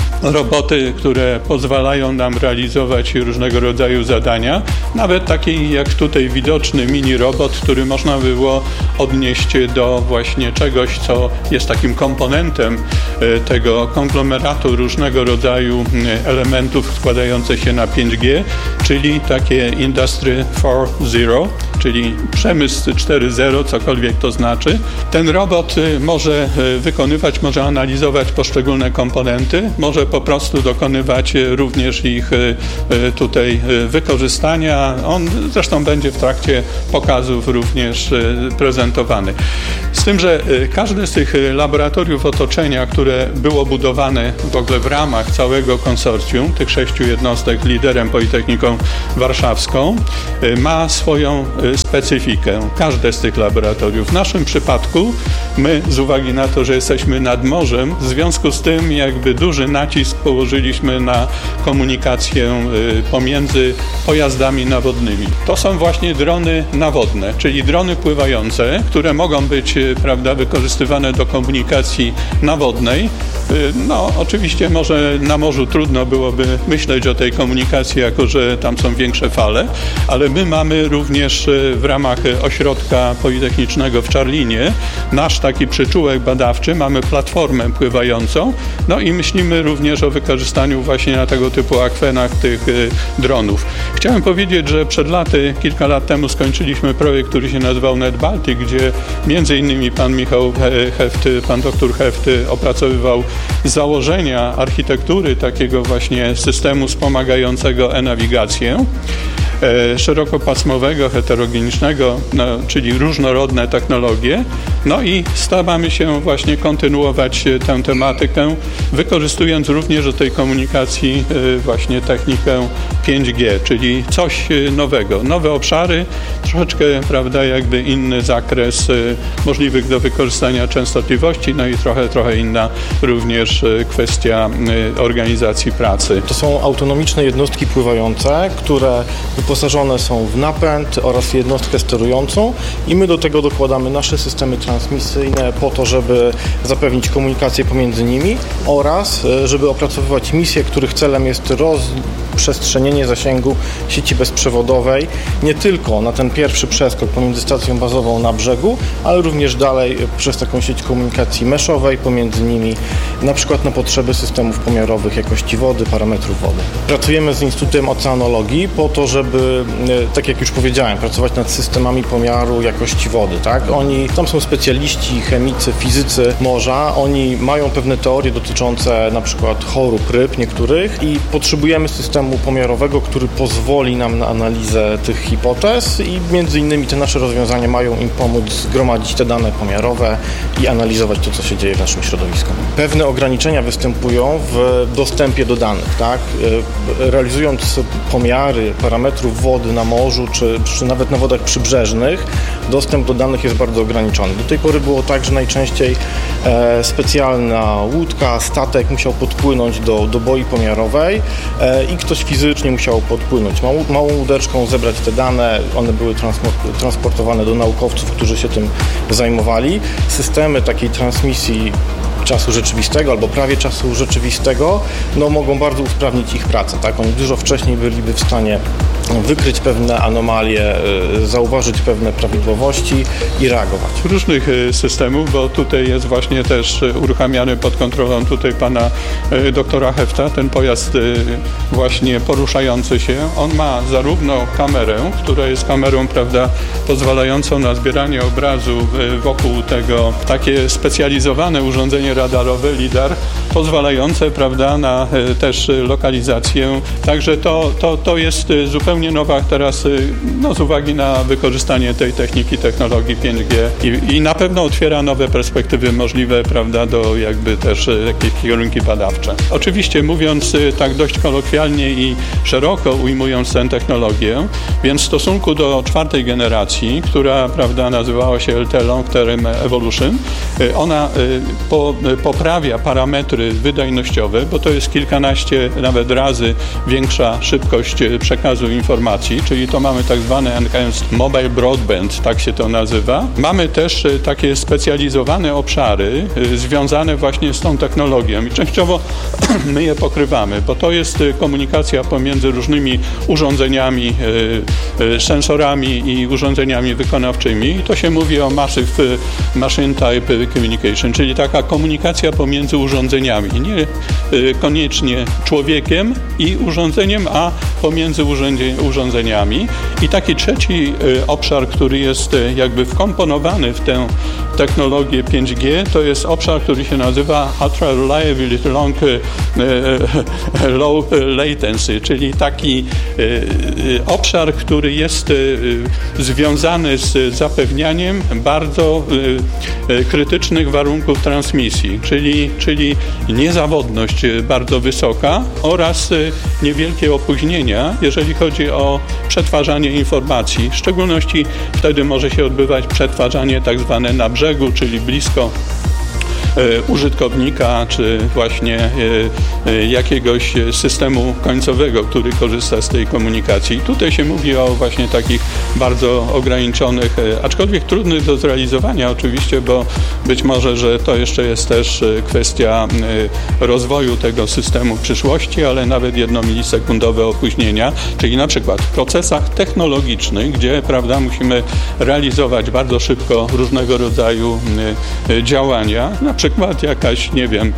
roboty, które pozwalają nam realizować różnego rodzaju zadania, nawet taki jak tutaj widoczny mini robot, który można było odnieść do właśnie czegoś, co jest takim komponentem tego konglomeratu różnego rodzaju elementów składających się na pięć G, czyli takie Industry cztery zero, czyli przemysł cztery zero, cokolwiek to znaczy. Ten robot może wykonywać, może analizować poszczególne komponenty, może po prostu dokonywać również ich tutaj wykorzystania. On zresztą będzie w trakcie pokazów również prezentowany. Z tym, że każde z tych laboratoriów otoczenia, które było budowane w ogóle w ramach całego konsorcjum, tych sześciu jednostek liderem Politechniką Warszawską, ma swoją specyfikę. Każde z tych laboratoriów. W naszym przypadku my, z uwagi na to, że jesteśmy nad morzem, w związku z tym jakby duży nacisk położyliśmy na komunikację pomiędzy pojazdami nawodnymi. To są właśnie drony nawodne, czyli drony pływające, które mogą być, prawda, wykorzystywane do komunikacji nawodnej. No, oczywiście może na morzu trudno byłoby myśleć o tej komunikacji, jako że tam są większe fale, ale my mamy również w ramach ośrodka politechnicznego w Czarlinie nasz taki przyczółek badawczy, mamy platformę pływającą, no i myślimy również o wykorzystaniu właśnie na tego typu akwenach tych dronów. Chciałem powiedzieć, że przed laty, kilka lat temu skończyliśmy projekt, który się nazywał NetBaltic, gdzie między innymi pan Michał Hefty, pan doktor Hefty opracowywał założenia architektury takiego właśnie systemu wspomagającego e-nawigację szerokopasmowego, heterogenicznego, no, czyli różnorodne technologie. No i staramy się właśnie kontynuować tę tematykę, wykorzystując również do tej komunikacji właśnie technikę pięć G, czyli coś nowego. Nowe obszary, troszeczkę, prawda, jakby inny zakres możliwych do wykorzystania częstotliwości, no i trochę, trochę inna również kwestia organizacji pracy. To są autonomiczne jednostki pływające, które wyposażone są w napęd oraz jednostkę sterującą i my do tego dokładamy nasze systemy transmisyjne po to, żeby zapewnić komunikację pomiędzy nimi oraz żeby opracowywać misje, których celem jest rozprzestrzenienie zasięgu sieci bezprzewodowej nie tylko na ten pierwszy przeskok pomiędzy stacją bazową na brzegu, ale również dalej przez taką sieć komunikacji meszowej pomiędzy nimi, na przykład na potrzeby systemów pomiarowych jakości wody, parametrów wody. Pracujemy z Instytutem Oceanologii po to, żeby, tak jak już powiedziałem, pracować nad systemami pomiaru jakości wody, tak? Oni, tam są specjaliści, chemicy, fizycy morza, oni mają pewne teorie dotyczące na przykład chorób ryb niektórych i potrzebujemy systemu pomiarowego, który pozwoli nam na analizę tych hipotez i między innymi te nasze rozwiązania mają im pomóc zgromadzić te dane pomiarowe i analizować to, co się dzieje w naszym środowisku. Pewne ograniczenia występują w dostępie do danych, tak? Realizując pomiary parametrów wody na morzu, czy, czy nawet na wodach przybrzeżnych, dostęp do danych jest bardzo ograniczony. Do tej pory było tak, że najczęściej e, specjalna łódka, statek musiał podpłynąć do, do boi pomiarowej e, i ktoś fizycznie musiał podpłynąć małą, małą łódeczką, zebrać te dane, one były transportowane do naukowców, którzy się tym zajmowali. Systemy takiej transmisji czasu rzeczywistego albo prawie czasu rzeczywistego, no mogą bardzo usprawnić ich pracę, tak? Oni dużo wcześniej byliby w stanie wykryć pewne anomalie, zauważyć pewne prawidłowości i reagować. Różnych systemów, bo tutaj jest właśnie też uruchamiany pod kontrolą tutaj pana doktora Hefta, ten pojazd właśnie poruszający się. On ma zarówno kamerę, która jest kamerą, prawda, pozwalającą na zbieranie obrazu wokół tego, takie specjalizowane urządzenie urządzenie radarowe LIDAR pozwalające, prawda, na e, też lokalizację. Także to, to, to jest zupełnie nowa teraz, no, z uwagi na wykorzystanie tej techniki, technologii pięć G i, i na pewno otwiera nowe perspektywy możliwe, prawda, do jakby też jakieś kierunki badawcze. Oczywiście mówiąc tak dość kolokwialnie i szeroko ujmując tę technologię, więc w stosunku do czwartej generacji, która, prawda, nazywała się L T E Long Term Evolution, ona po, poprawia parametry wydajnościowe, bo to jest kilkanaście nawet razy większa szybkość przekazu informacji, czyli to mamy tak zwany Enhanced Mobile Broadband, tak się to nazywa. Mamy też takie specjalizowane obszary związane właśnie z tą technologią i częściowo my je pokrywamy, bo to jest komunikacja pomiędzy różnymi urządzeniami, sensorami i urządzeniami wykonawczymi i to się mówi o Massive Machine Type Communication, czyli taka komunikacja pomiędzy urządzeniami, nie koniecznie człowiekiem i urządzeniem, a pomiędzy urządzeniami. I taki trzeci obszar, który jest jakby wkomponowany w tę technologię pięć G, to jest obszar, który się nazywa Ultra Reliability Long Low Latency, czyli taki obszar, który jest związany z zapewnianiem bardzo krytycznych warunków transmisji, czyli, czyli niezawodność bardzo wysoka oraz niewielkie opóźnienia, jeżeli chodzi o przetwarzanie informacji. W szczególności wtedy może się odbywać przetwarzanie tak zwane na brzegu, czyli blisko użytkownika, czy właśnie jakiegoś systemu końcowego, który korzysta z tej komunikacji. Tutaj się mówi o właśnie takich bardzo ograniczonych, aczkolwiek trudnych do zrealizowania oczywiście, bo być może, że to jeszcze jest też kwestia rozwoju tego systemu w przyszłości, ale nawet jednomilisekundowe opóźnienia, czyli na przykład w procesach technologicznych, gdzie, prawda, musimy realizować bardzo szybko różnego rodzaju działania, na przykład jakaś, nie wiem,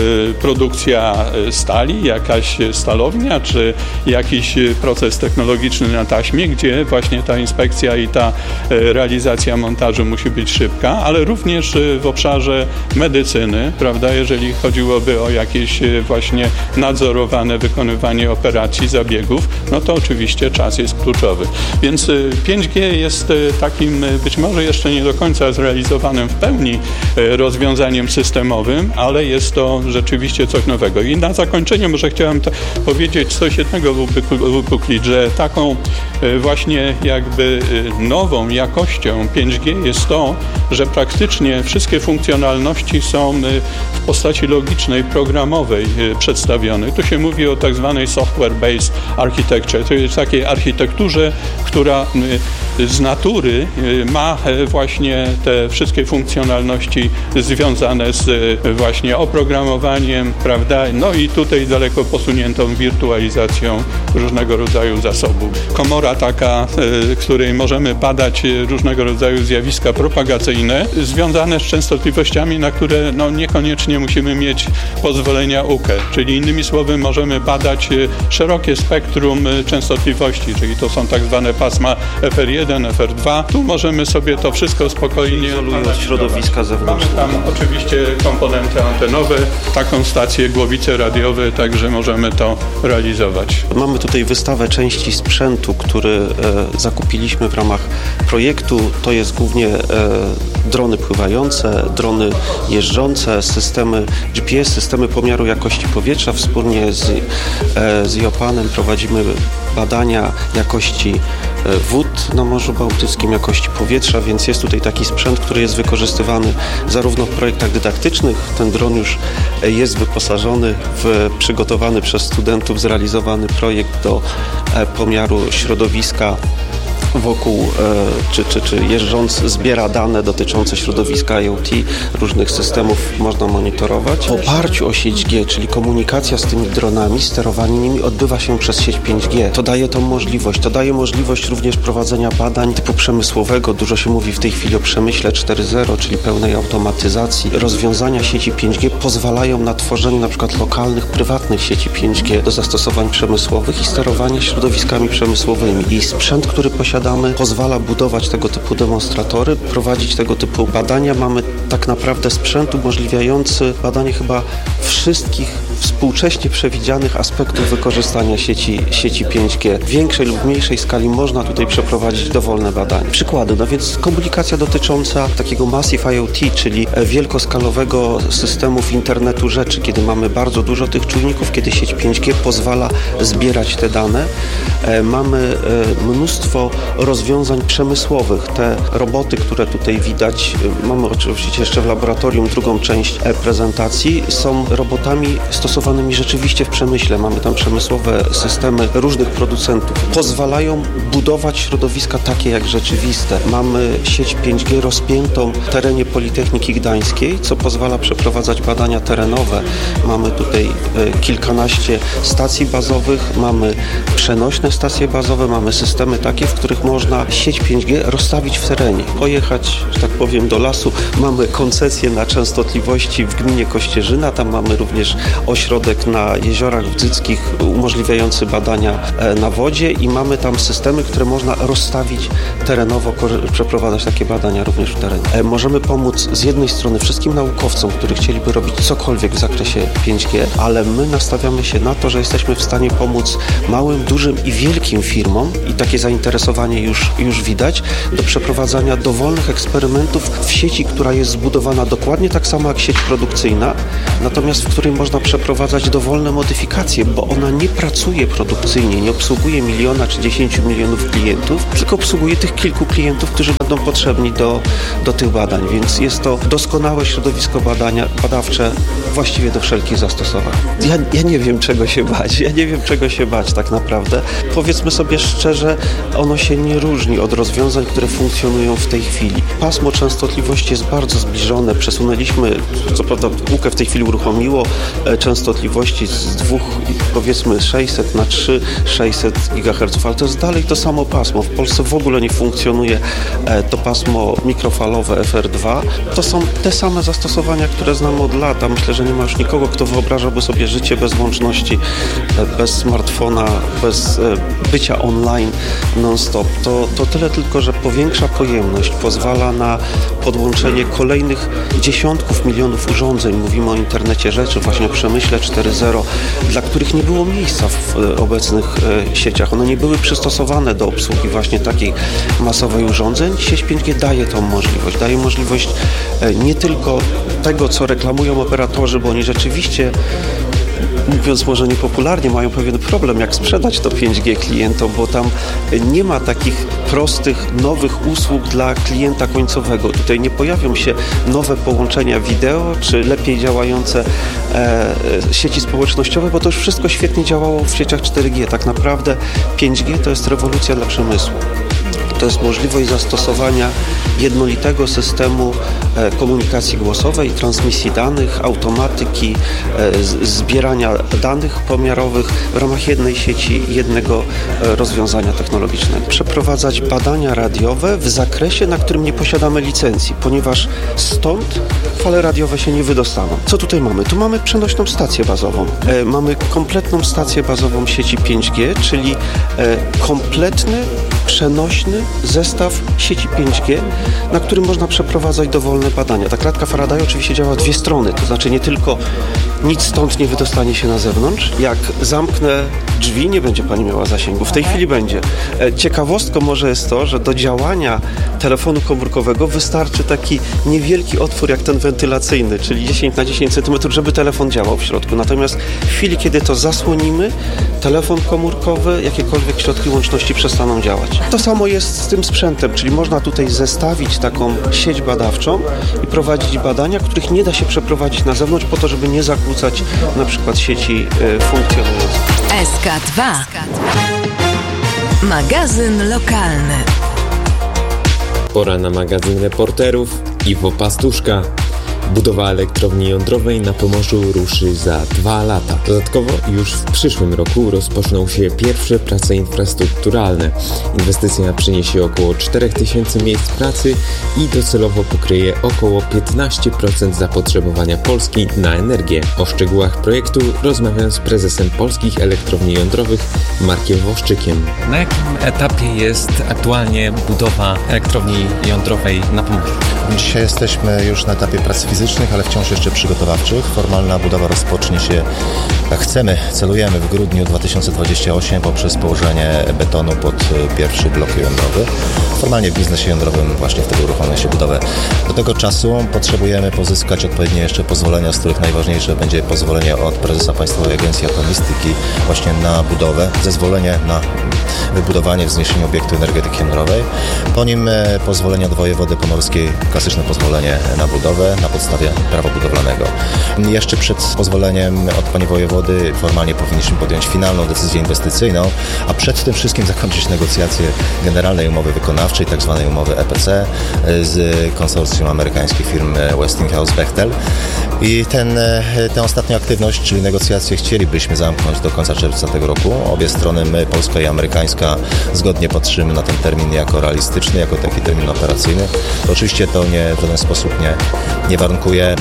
produkcja stali, jakaś stalownia, czy jakiś proces technologiczny na taśmie, gdzie właśnie ta inspekcja i ta realizacja montażu musi być szybka, ale również w obszarze medycyny, prawda, jeżeli chodziłoby o jakieś właśnie nadzorowane wykonywanie operacji, zabiegów, no to oczywiście czas jest kluczowy. Więc pięć G jest takim być może jeszcze nie do końca zrealizowanym w pełni rozwiązaniem systemowym, ale jest to rzeczywiście coś nowego. I na zakończenie może chciałem t- powiedzieć coś jednego wypuklić, że taką właśnie jakby nową jakością pięć G jest to, że praktycznie wszystkie funkcjonalności są w postaci logicznej, programowej przedstawione. Tu się mówi o tak zwanej software-based architecture, to jest takiej architekturze, która z natury ma właśnie te wszystkie funkcjonalności związane z właśnie oprogramowaniem, prawda, no i tutaj daleko posuniętą wirtualizacją różnego rodzaju zasobów. Komora taka, w której możemy badać różnego rodzaju zjawiska propagacyjne związane z częstotliwościami, na które no, niekoniecznie musimy mieć pozwolenia U K E, czyli innymi słowy możemy badać szerokie spektrum częstotliwości, czyli to są tak zwane pasma F R jeden, F R dwa. Tu możemy sobie to wszystko spokojnie izolując środowiska zewnętrzne. Mamy tam oczywiście komponenty antenowe, taką stację, głowice radiowe, także możemy to realizować. Mamy tutaj wystawę części sprzętu, który e, zakupiliśmy w ramach projektu. To jest głównie e, drony pływające, drony jeżdżące, systemy G P S, systemy pomiaru jakości powietrza. Wspólnie z, e, z Jopanem prowadzimy badania jakości wód na Morzu Bałtyckim, jakości powietrza, więc jest tutaj taki sprzęt, który jest wykorzystywany zarówno w projektach dydaktycznych. Ten dron już jest wyposażony w przygotowany przez studentów zrealizowany projekt do pomiaru środowiska wokół, czy, czy, czy jeżdżąc zbiera dane dotyczące środowiska I O T, różnych systemów można monitorować. W oparciu o sieć G, czyli komunikacja z tymi dronami, sterowanie nimi odbywa się przez sieć pięć G. To daje tą możliwość. To daje możliwość również prowadzenia badań typu przemysłowego. Dużo się mówi w tej chwili o przemyśle cztery zero, czyli pełnej automatyzacji. Rozwiązania sieci pięć G pozwalają na tworzenie na przykład lokalnych, prywatnych sieci pięć G do zastosowań przemysłowych i sterowanie środowiskami przemysłowymi. I sprzęt, który posiada posiadamy, pozwala budować tego typu demonstratory, prowadzić tego typu badania. Mamy tak naprawdę sprzęt umożliwiający badanie chyba wszystkich współcześnie przewidzianych aspektów wykorzystania sieci, sieci pięć G. W większej lub mniejszej skali można tutaj przeprowadzić dowolne badania. Przykłady, no więc komunikacja dotycząca takiego Massive IoT, czyli wielkoskalowego systemów internetu rzeczy, kiedy mamy bardzo dużo tych czujników, kiedy sieć pięć G pozwala zbierać te dane. Mamy mnóstwo rozwiązań przemysłowych. Te roboty, które tutaj widać, mamy oczywiście jeszcze w laboratorium drugą część prezentacji, są robotami stosowanymi rzeczywiście w przemyśle. Mamy tam przemysłowe systemy różnych producentów. Pozwalają budować środowiska takie jak rzeczywiste. Mamy sieć pięć G rozpiętą w terenie Politechniki Gdańskiej, co pozwala przeprowadzać badania terenowe. Mamy tutaj kilkanaście stacji bazowych, mamy przenośne stacje bazowe, mamy systemy takie, w których można sieć pięć G rozstawić w terenie. Pojechać, że tak powiem, do lasu. Mamy koncesję na częstotliwości w gminie Kościerzyna, tam mamy również ośrodek na jeziorach wdzyckich umożliwiający badania na wodzie i mamy tam systemy, które można rozstawić terenowo, przeprowadzać takie badania również w terenie. Możemy pomóc z jednej strony wszystkim naukowcom, którzy chcieliby robić cokolwiek w zakresie pięć G, ale my nastawiamy się na to, że jesteśmy w stanie pomóc małym, dużym i wielkim firmom i takie zainteresowanie już, już widać do przeprowadzania dowolnych eksperymentów w sieci, która jest zbudowana dokładnie tak samo jak sieć produkcyjna, natomiast w której można przeprowadzać dowolne modyfikacje, bo ona nie pracuje produkcyjnie, nie obsługuje miliona czy dziesięciu milionów klientów, tylko obsługuje tych kilku klientów, którzy będą potrzebni do, do tych badań, więc jest to doskonałe środowisko badania, badawcze właściwie do wszelkich zastosowań. Ja, ja nie wiem, czego się bać, ja nie wiem, czego się bać tak naprawdę. Powiedzmy sobie szczerze, ono się nie różni od rozwiązań, które funkcjonują w tej chwili. Pasmo częstotliwości jest bardzo zbliżone, przesunęliśmy, co prawda łukę w tej chwili uruchomiło, częstotliwości z dwóch, powiedzmy sześćset na trzy tysiące sześćset gigaherców, ale to jest dalej to samo pasmo. W Polsce w ogóle nie funkcjonuje to pasmo mikrofalowe F R dwa. To są te same zastosowania, które znamy od lat, a myślę, że nie ma już nikogo, kto wyobrażałby sobie życie bez łączności, bez smartfona, bez bycia online non-stop. To, to tyle tylko, że powiększa pojemność, pozwala na podłączenie kolejnych dziesiątków milionów urządzeń. Mówimy o internecie rzeczy, właśnie o przemyśle cztery zero, dla których nie było miejsca w obecnych sieciach. One nie były przystosowane do obsługi właśnie takiej masowej urządzeń. Sieć pięć G daje tą możliwość. Daje możliwość nie tylko tego, co reklamują operatorzy, bo oni rzeczywiście, mówiąc może niepopularnie, mają pewien problem, jak sprzedać to pięć G klientom, bo tam nie ma takich prostych, nowych usług dla klienta końcowego. Tutaj nie pojawią się nowe połączenia wideo, czy lepiej działające e, sieci społecznościowe, bo to już wszystko świetnie działało w sieciach cztery G. Tak naprawdę pięć G to jest rewolucja dla przemysłu. To jest możliwość zastosowania jednolitego systemu komunikacji głosowej, transmisji danych, automatyki, zbierania danych pomiarowych w ramach jednej sieci, jednego rozwiązania technologicznego. Przeprowadzać badania radiowe w zakresie, na którym nie posiadamy licencji, ponieważ stąd fale radiowe się nie wydostaną. Co tutaj mamy? Tu mamy przenośną stację bazową. Mamy kompletną stację bazową sieci pięć G, czyli kompletny, przenośny zestaw sieci pięć G, na którym można przeprowadzać dowolne badania. Ta klatka Faraday oczywiście działa w dwie strony, to znaczy nie tylko nic stąd nie wydostanie się na zewnątrz. Jak zamknę drzwi, nie będzie pani miała zasięgu. W tej chwili będzie. Ciekawostką może jest to, że do działania telefonu komórkowego wystarczy taki niewielki otwór jak ten wentylacyjny, czyli dziesięć na dziesięć centymetrów, żeby telefon działał w środku. Natomiast w chwili, kiedy to zasłonimy, telefon komórkowy, jakiekolwiek środki łączności przestaną działać. To samo jest z tym sprzętem, czyli można tutaj zestawić taką sieć badawczą i prowadzić badania, których nie da się przeprowadzić na zewnątrz po to, żeby nie zakłócać na przykład sieci y, funkcjonujących. S K dwa. Magazyn lokalny. Pora na magazyn reporterów. Iwo Pastuszka. Budowa elektrowni jądrowej na Pomorzu ruszy za dwa lata. Dodatkowo już w przyszłym roku rozpoczną się pierwsze prace infrastrukturalne. Inwestycja przyniesie około cztery tysiące miejsc pracy i docelowo pokryje około piętnaście procent zapotrzebowania Polski na energię. O szczegółach projektu rozmawiam z prezesem Polskich Elektrowni Jądrowych Markiem Woszczykiem. Na jakim etapie jest aktualnie budowa elektrowni jądrowej na Pomorzu? Dzisiaj jesteśmy już na etapie prac fizycznych, ale wciąż jeszcze przygotowawczych. Formalna budowa rozpocznie się, jak chcemy, celujemy w grudniu dwa tysiące dwudziestym ósmym poprzez położenie betonu pod pierwszy blok jądrowy. Formalnie w biznesie jądrowym właśnie wtedy uruchomi się budowę. Do tego czasu potrzebujemy pozyskać odpowiednie jeszcze pozwolenia, z których najważniejsze będzie pozwolenie od prezesa Państwowej Agencji Atomistyki właśnie na budowę, zezwolenie na wybudowanie, wzniesienie obiektu energetyki jądrowej. Po nim pozwolenie od wojewody pomorskiej, klasyczne pozwolenie na budowę na podstawie prawa budowlanego. Jeszcze przed pozwoleniem od pani wojewody formalnie powinniśmy podjąć finalną decyzję inwestycyjną, a przed tym wszystkim zakończyć negocjacje generalnej umowy wykonawczej, tak zwanej umowy E P C z konsorcjum amerykańskich firm Westinghouse-Bechtel. I ten, tę ostatnią aktywność, czyli negocjacje, chcielibyśmy zamknąć do końca czerwca tego roku. Obie strony, my, polska i amerykańska, zgodnie patrzymy na ten termin jako realistyczny, jako taki termin operacyjny. To oczywiście to nie, w żaden sposób nie, nie warunkuje e,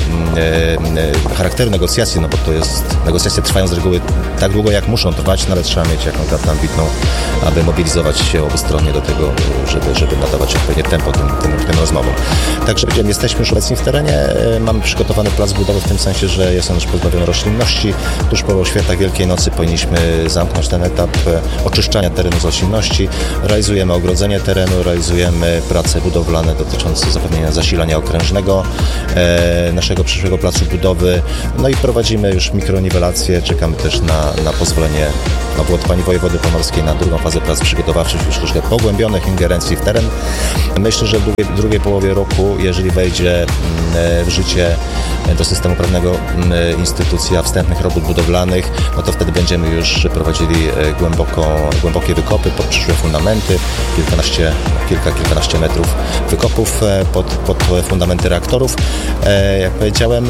e, charakteru negocjacji, no bo to jest, negocjacje trwają z reguły tak długo, jak muszą trwać, nawet trzeba mieć jakąś datę ambitną, aby mobilizować się obustronnie do tego, żeby, żeby nadawać odpowiednie tempo tym, tym, tym rozmowom. Także jesteśmy już obecni w terenie, mamy przygotowany plac budowy w tym sensie, że jest on już pozbawiony roślinności. Tuż po świętach Wielkiej Nocy powinniśmy zamknąć ten etap oczyszczania terenu z roślinności. Realizujemy ogrodzenie terenu, realizujemy prace budowlane dotyczące zapewnienia zasilania okrężnego e, naszego przyszłego placu budowy. No i prowadzimy już mikroniwelację, czekamy też na, na pozwolenie no, od pani wojewody pomorskiej na drugą fazę prac przygotowawczych, już troszkę pogłębionych ingerencji w teren. Myślę, że w drugiej, w drugiej połowie roku, jeżeli wejdzie w życie do systemu prawnego instytucja wstępnych robót budowlanych, no to wtedy będziemy już prowadzili głęboko, głębokie wykopy pod przyszłe fundamenty, kilkanaście, kilka, kilkanaście metrów wykopów pod, pod fundamenty reaktorów, jak powiedziałem.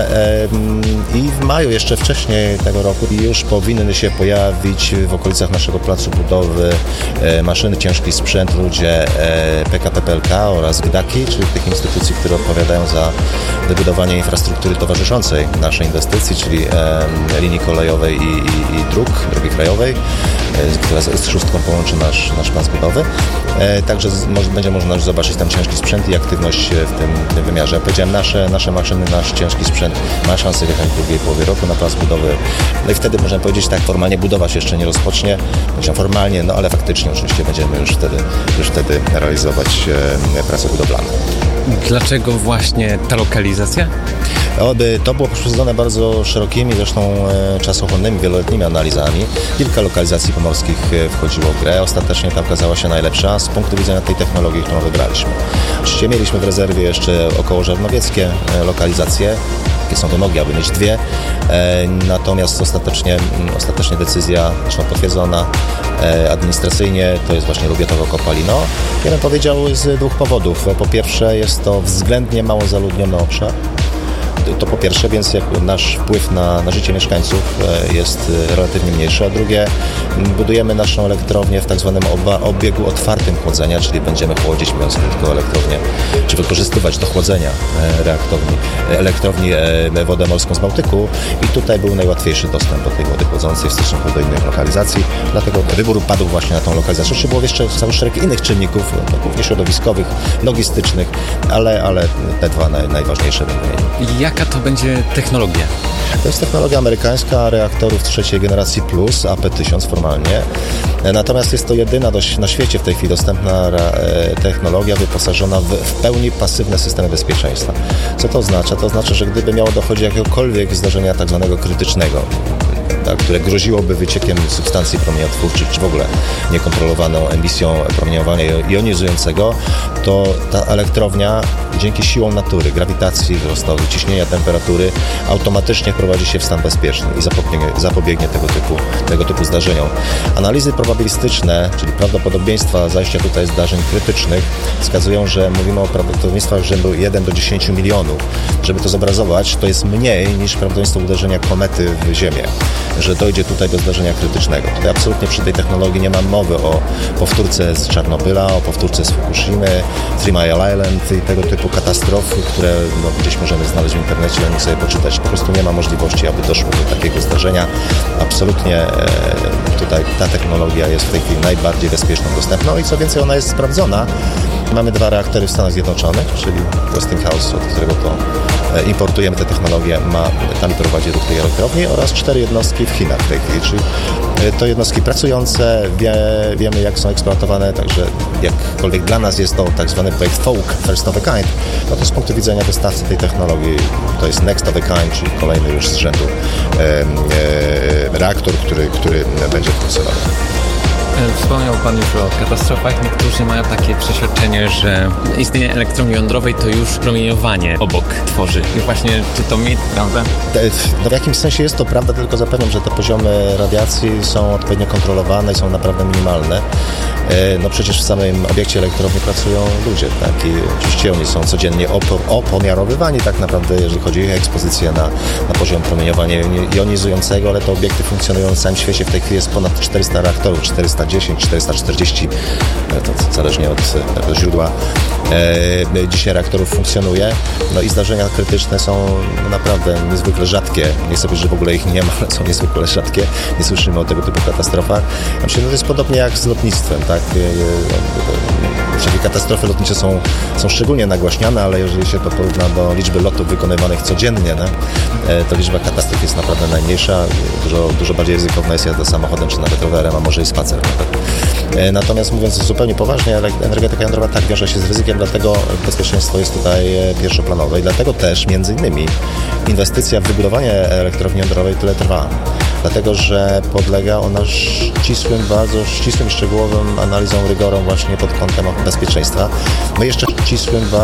I w maju, jeszcze wcześniej tego roku, już powinny się pojawić w okolicach naszego placu budowy maszyny, ciężki sprzęt, ludzie P K P P L K oraz G D A K I, czyli tych instytucji, które odpowiadają za wybudowanie infrastruktury towarzyszącej naszej inwestycji, czyli e, linii kolejowej i, i, i dróg, drogi krajowej, e, która z, z szóstką połączy nasz, nasz plac budowy. E, także z, może, będzie można już zobaczyć tam ciężki sprzęt i aktywność w tym, w tym wymiarze. Ja powiedziałem, nasze, nasze maszyny, nasz ciężki sprzęt ma szansę wjechać w drugiej połowie roku na plac budowy. No i wtedy można powiedzieć, tak, formalnie budowa się jeszcze nie rozpocznie, powiedziałem formalnie, no ale faktycznie oczywiście będziemy już wtedy, już wtedy realizować e, prace budowlane. Dlaczego właśnie ta lokalizacja? To było poprzedzone bardzo szerokimi, zresztą czasochłonnymi, wieloletnimi analizami. Kilka lokalizacji pomorskich wchodziło w grę. Ostatecznie ta okazała się najlepsza z punktu widzenia tej technologii, którą wybraliśmy. Oczywiście mieliśmy w rezerwie jeszcze około żarnowieckie lokalizacje. Jakie są wymogi, aby mieć dwie. Natomiast ostatecznie, ostatecznie decyzja, zresztą potwierdzona administracyjnie, to jest właśnie Lubiatowo-Kopalino. Ja bym powiedział z dwóch powodów. Po pierwsze, jest to względnie mało zaludniony obszar. To po pierwsze, więc jakby nasz wpływ na, na życie mieszkańców jest relatywnie mniejszy, a drugie, budujemy naszą elektrownię w tak zwanym oba, obiegu otwartym chłodzenia, czyli będziemy chłodzić, mówiąc krótko, elektrownię, czy wykorzystywać do chłodzenia reaktowni, elektrowni wodę morską z Bałtyku i tutaj był najłatwiejszy dostęp do tej wody chłodzącej w stosunku do innych lokalizacji, dlatego wybór padł właśnie na tą lokalizację. Oczywiście było jeszcze cały szereg innych czynników, głównie środowiskowych, logistycznych, ale, ale te dwa naj, najważniejsze wymienię. Jaka to będzie technologia? To jest technologia amerykańska reaktorów trzeciej generacji plus, A P tysiąc formalnie. Natomiast jest to jedyna dość na świecie w tej chwili dostępna technologia wyposażona w, w pełni pasywne systemy bezpieczeństwa. Co to oznacza? To oznacza, że gdyby miało dochodzić do jakiegokolwiek zdarzenia tak zwanego krytycznego, tak, które groziłoby wyciekiem substancji promieniotwórczych, czy w ogóle niekontrolowaną emisją promieniowania jonizującego, to ta elektrownia dzięki siłom natury, grawitacji wzrostowej, ciśnienia, temperatury automatycznie wprowadzi się w stan bezpieczny i zapobiegnie, zapobiegnie tego typu, tego typu zdarzeniom. Analizy probabilistyczne, czyli prawdopodobieństwa zajścia tutaj zdarzeń krytycznych, wskazują, że mówimy o prawdopodobieństwach rzędu jeden do dziesięciu milionów. Żeby to zobrazować, to jest mniej niż prawdopodobieństwo uderzenia komety w Ziemię, że dojdzie tutaj do zdarzenia krytycznego. Tutaj absolutnie przy tej technologii nie ma mowy o powtórce z Czarnobyla, o powtórce z Fukushimy, Three Mile Island i tego typu katastrof, które no, gdzieś możemy znaleźć w internecie, o nich sobie poczytać. Po prostu nie ma możliwości, aby doszło do takiego zdarzenia. Absolutnie e, tutaj ta technologia jest w tej chwili najbardziej bezpieczną, dostępną i co więcej, ona jest sprawdzona. Mamy dwa reaktory w Stanach Zjednoczonych, czyli Westinghouse, od którego to importujemy tę technologię, ma, tam prowadzi ruch tej elektrowni, oraz cztery jednostki w Chinach w tej chwili, czyli to jednostki pracujące, wie, wiemy jak są eksploatowane, także jakkolwiek dla nas jest to tak zwany projekt Folk, first of a kind, no to z punktu widzenia dostawcy tej technologii to jest next of a kind, czyli kolejny już z rzędu e, e, reaktor, który, który będzie funkcjonował. Wspomniał Pan już o katastrofach. Niektórzy mają takie przeświadczenie, że istnienie elektrowni jądrowej to już promieniowanie obok tworzy. I właśnie czy to mit, prawda? No w jakimś sensie jest to prawda, tylko zapewniam, że te poziomy radiacji są odpowiednio kontrolowane i są naprawdę minimalne. No przecież w samym obiekcie elektrowni pracują ludzie, tak? I oczywiście oni są codziennie opo- opomiarowywani tak naprawdę, jeżeli chodzi o ich ekspozycję na, na poziom promieniowania jonizującego, ale te obiekty funkcjonują w całym świecie. W tej chwili jest ponad czterysta reaktorów, czterysta dziesięć, czterysta czterdzieści, to zależnie od, od źródła. E, dzisiaj reaktorów funkcjonuje, no i zdarzenia krytyczne są no, naprawdę niezwykle rzadkie. Nie sobie, że w ogóle ich nie ma, ale są niezwykle rzadkie. Nie słyszymy o tego typu katastrofach. Ja myślę, że to jest podobnie jak z lotnictwem, tak? Wszelkie katastrofy lotnicze są, są szczególnie nagłaśniane, ale jeżeli się to porówna do liczby lotów wykonywanych codziennie, no, to liczba katastrof jest naprawdę najmniejsza. Dużo, dużo bardziej ryzykowna jest jazda samochodem, czy nawet rowerem, a może i spacer. Tak? Natomiast mówiąc zupełnie poważnie, energetyka jądrowa tak wiąże się z ryzykiem, dlatego bezpieczeństwo jest tutaj pierwszoplanowe i dlatego też między innymi inwestycja w wybudowanie elektrowni jądrowej tyle trwa. Dlatego, że podlega ona ścisłym, bardzo ścisłym i szczegółowym analizom, rygorom właśnie pod kątem bezpieczeństwa. My jeszcze ścisłym,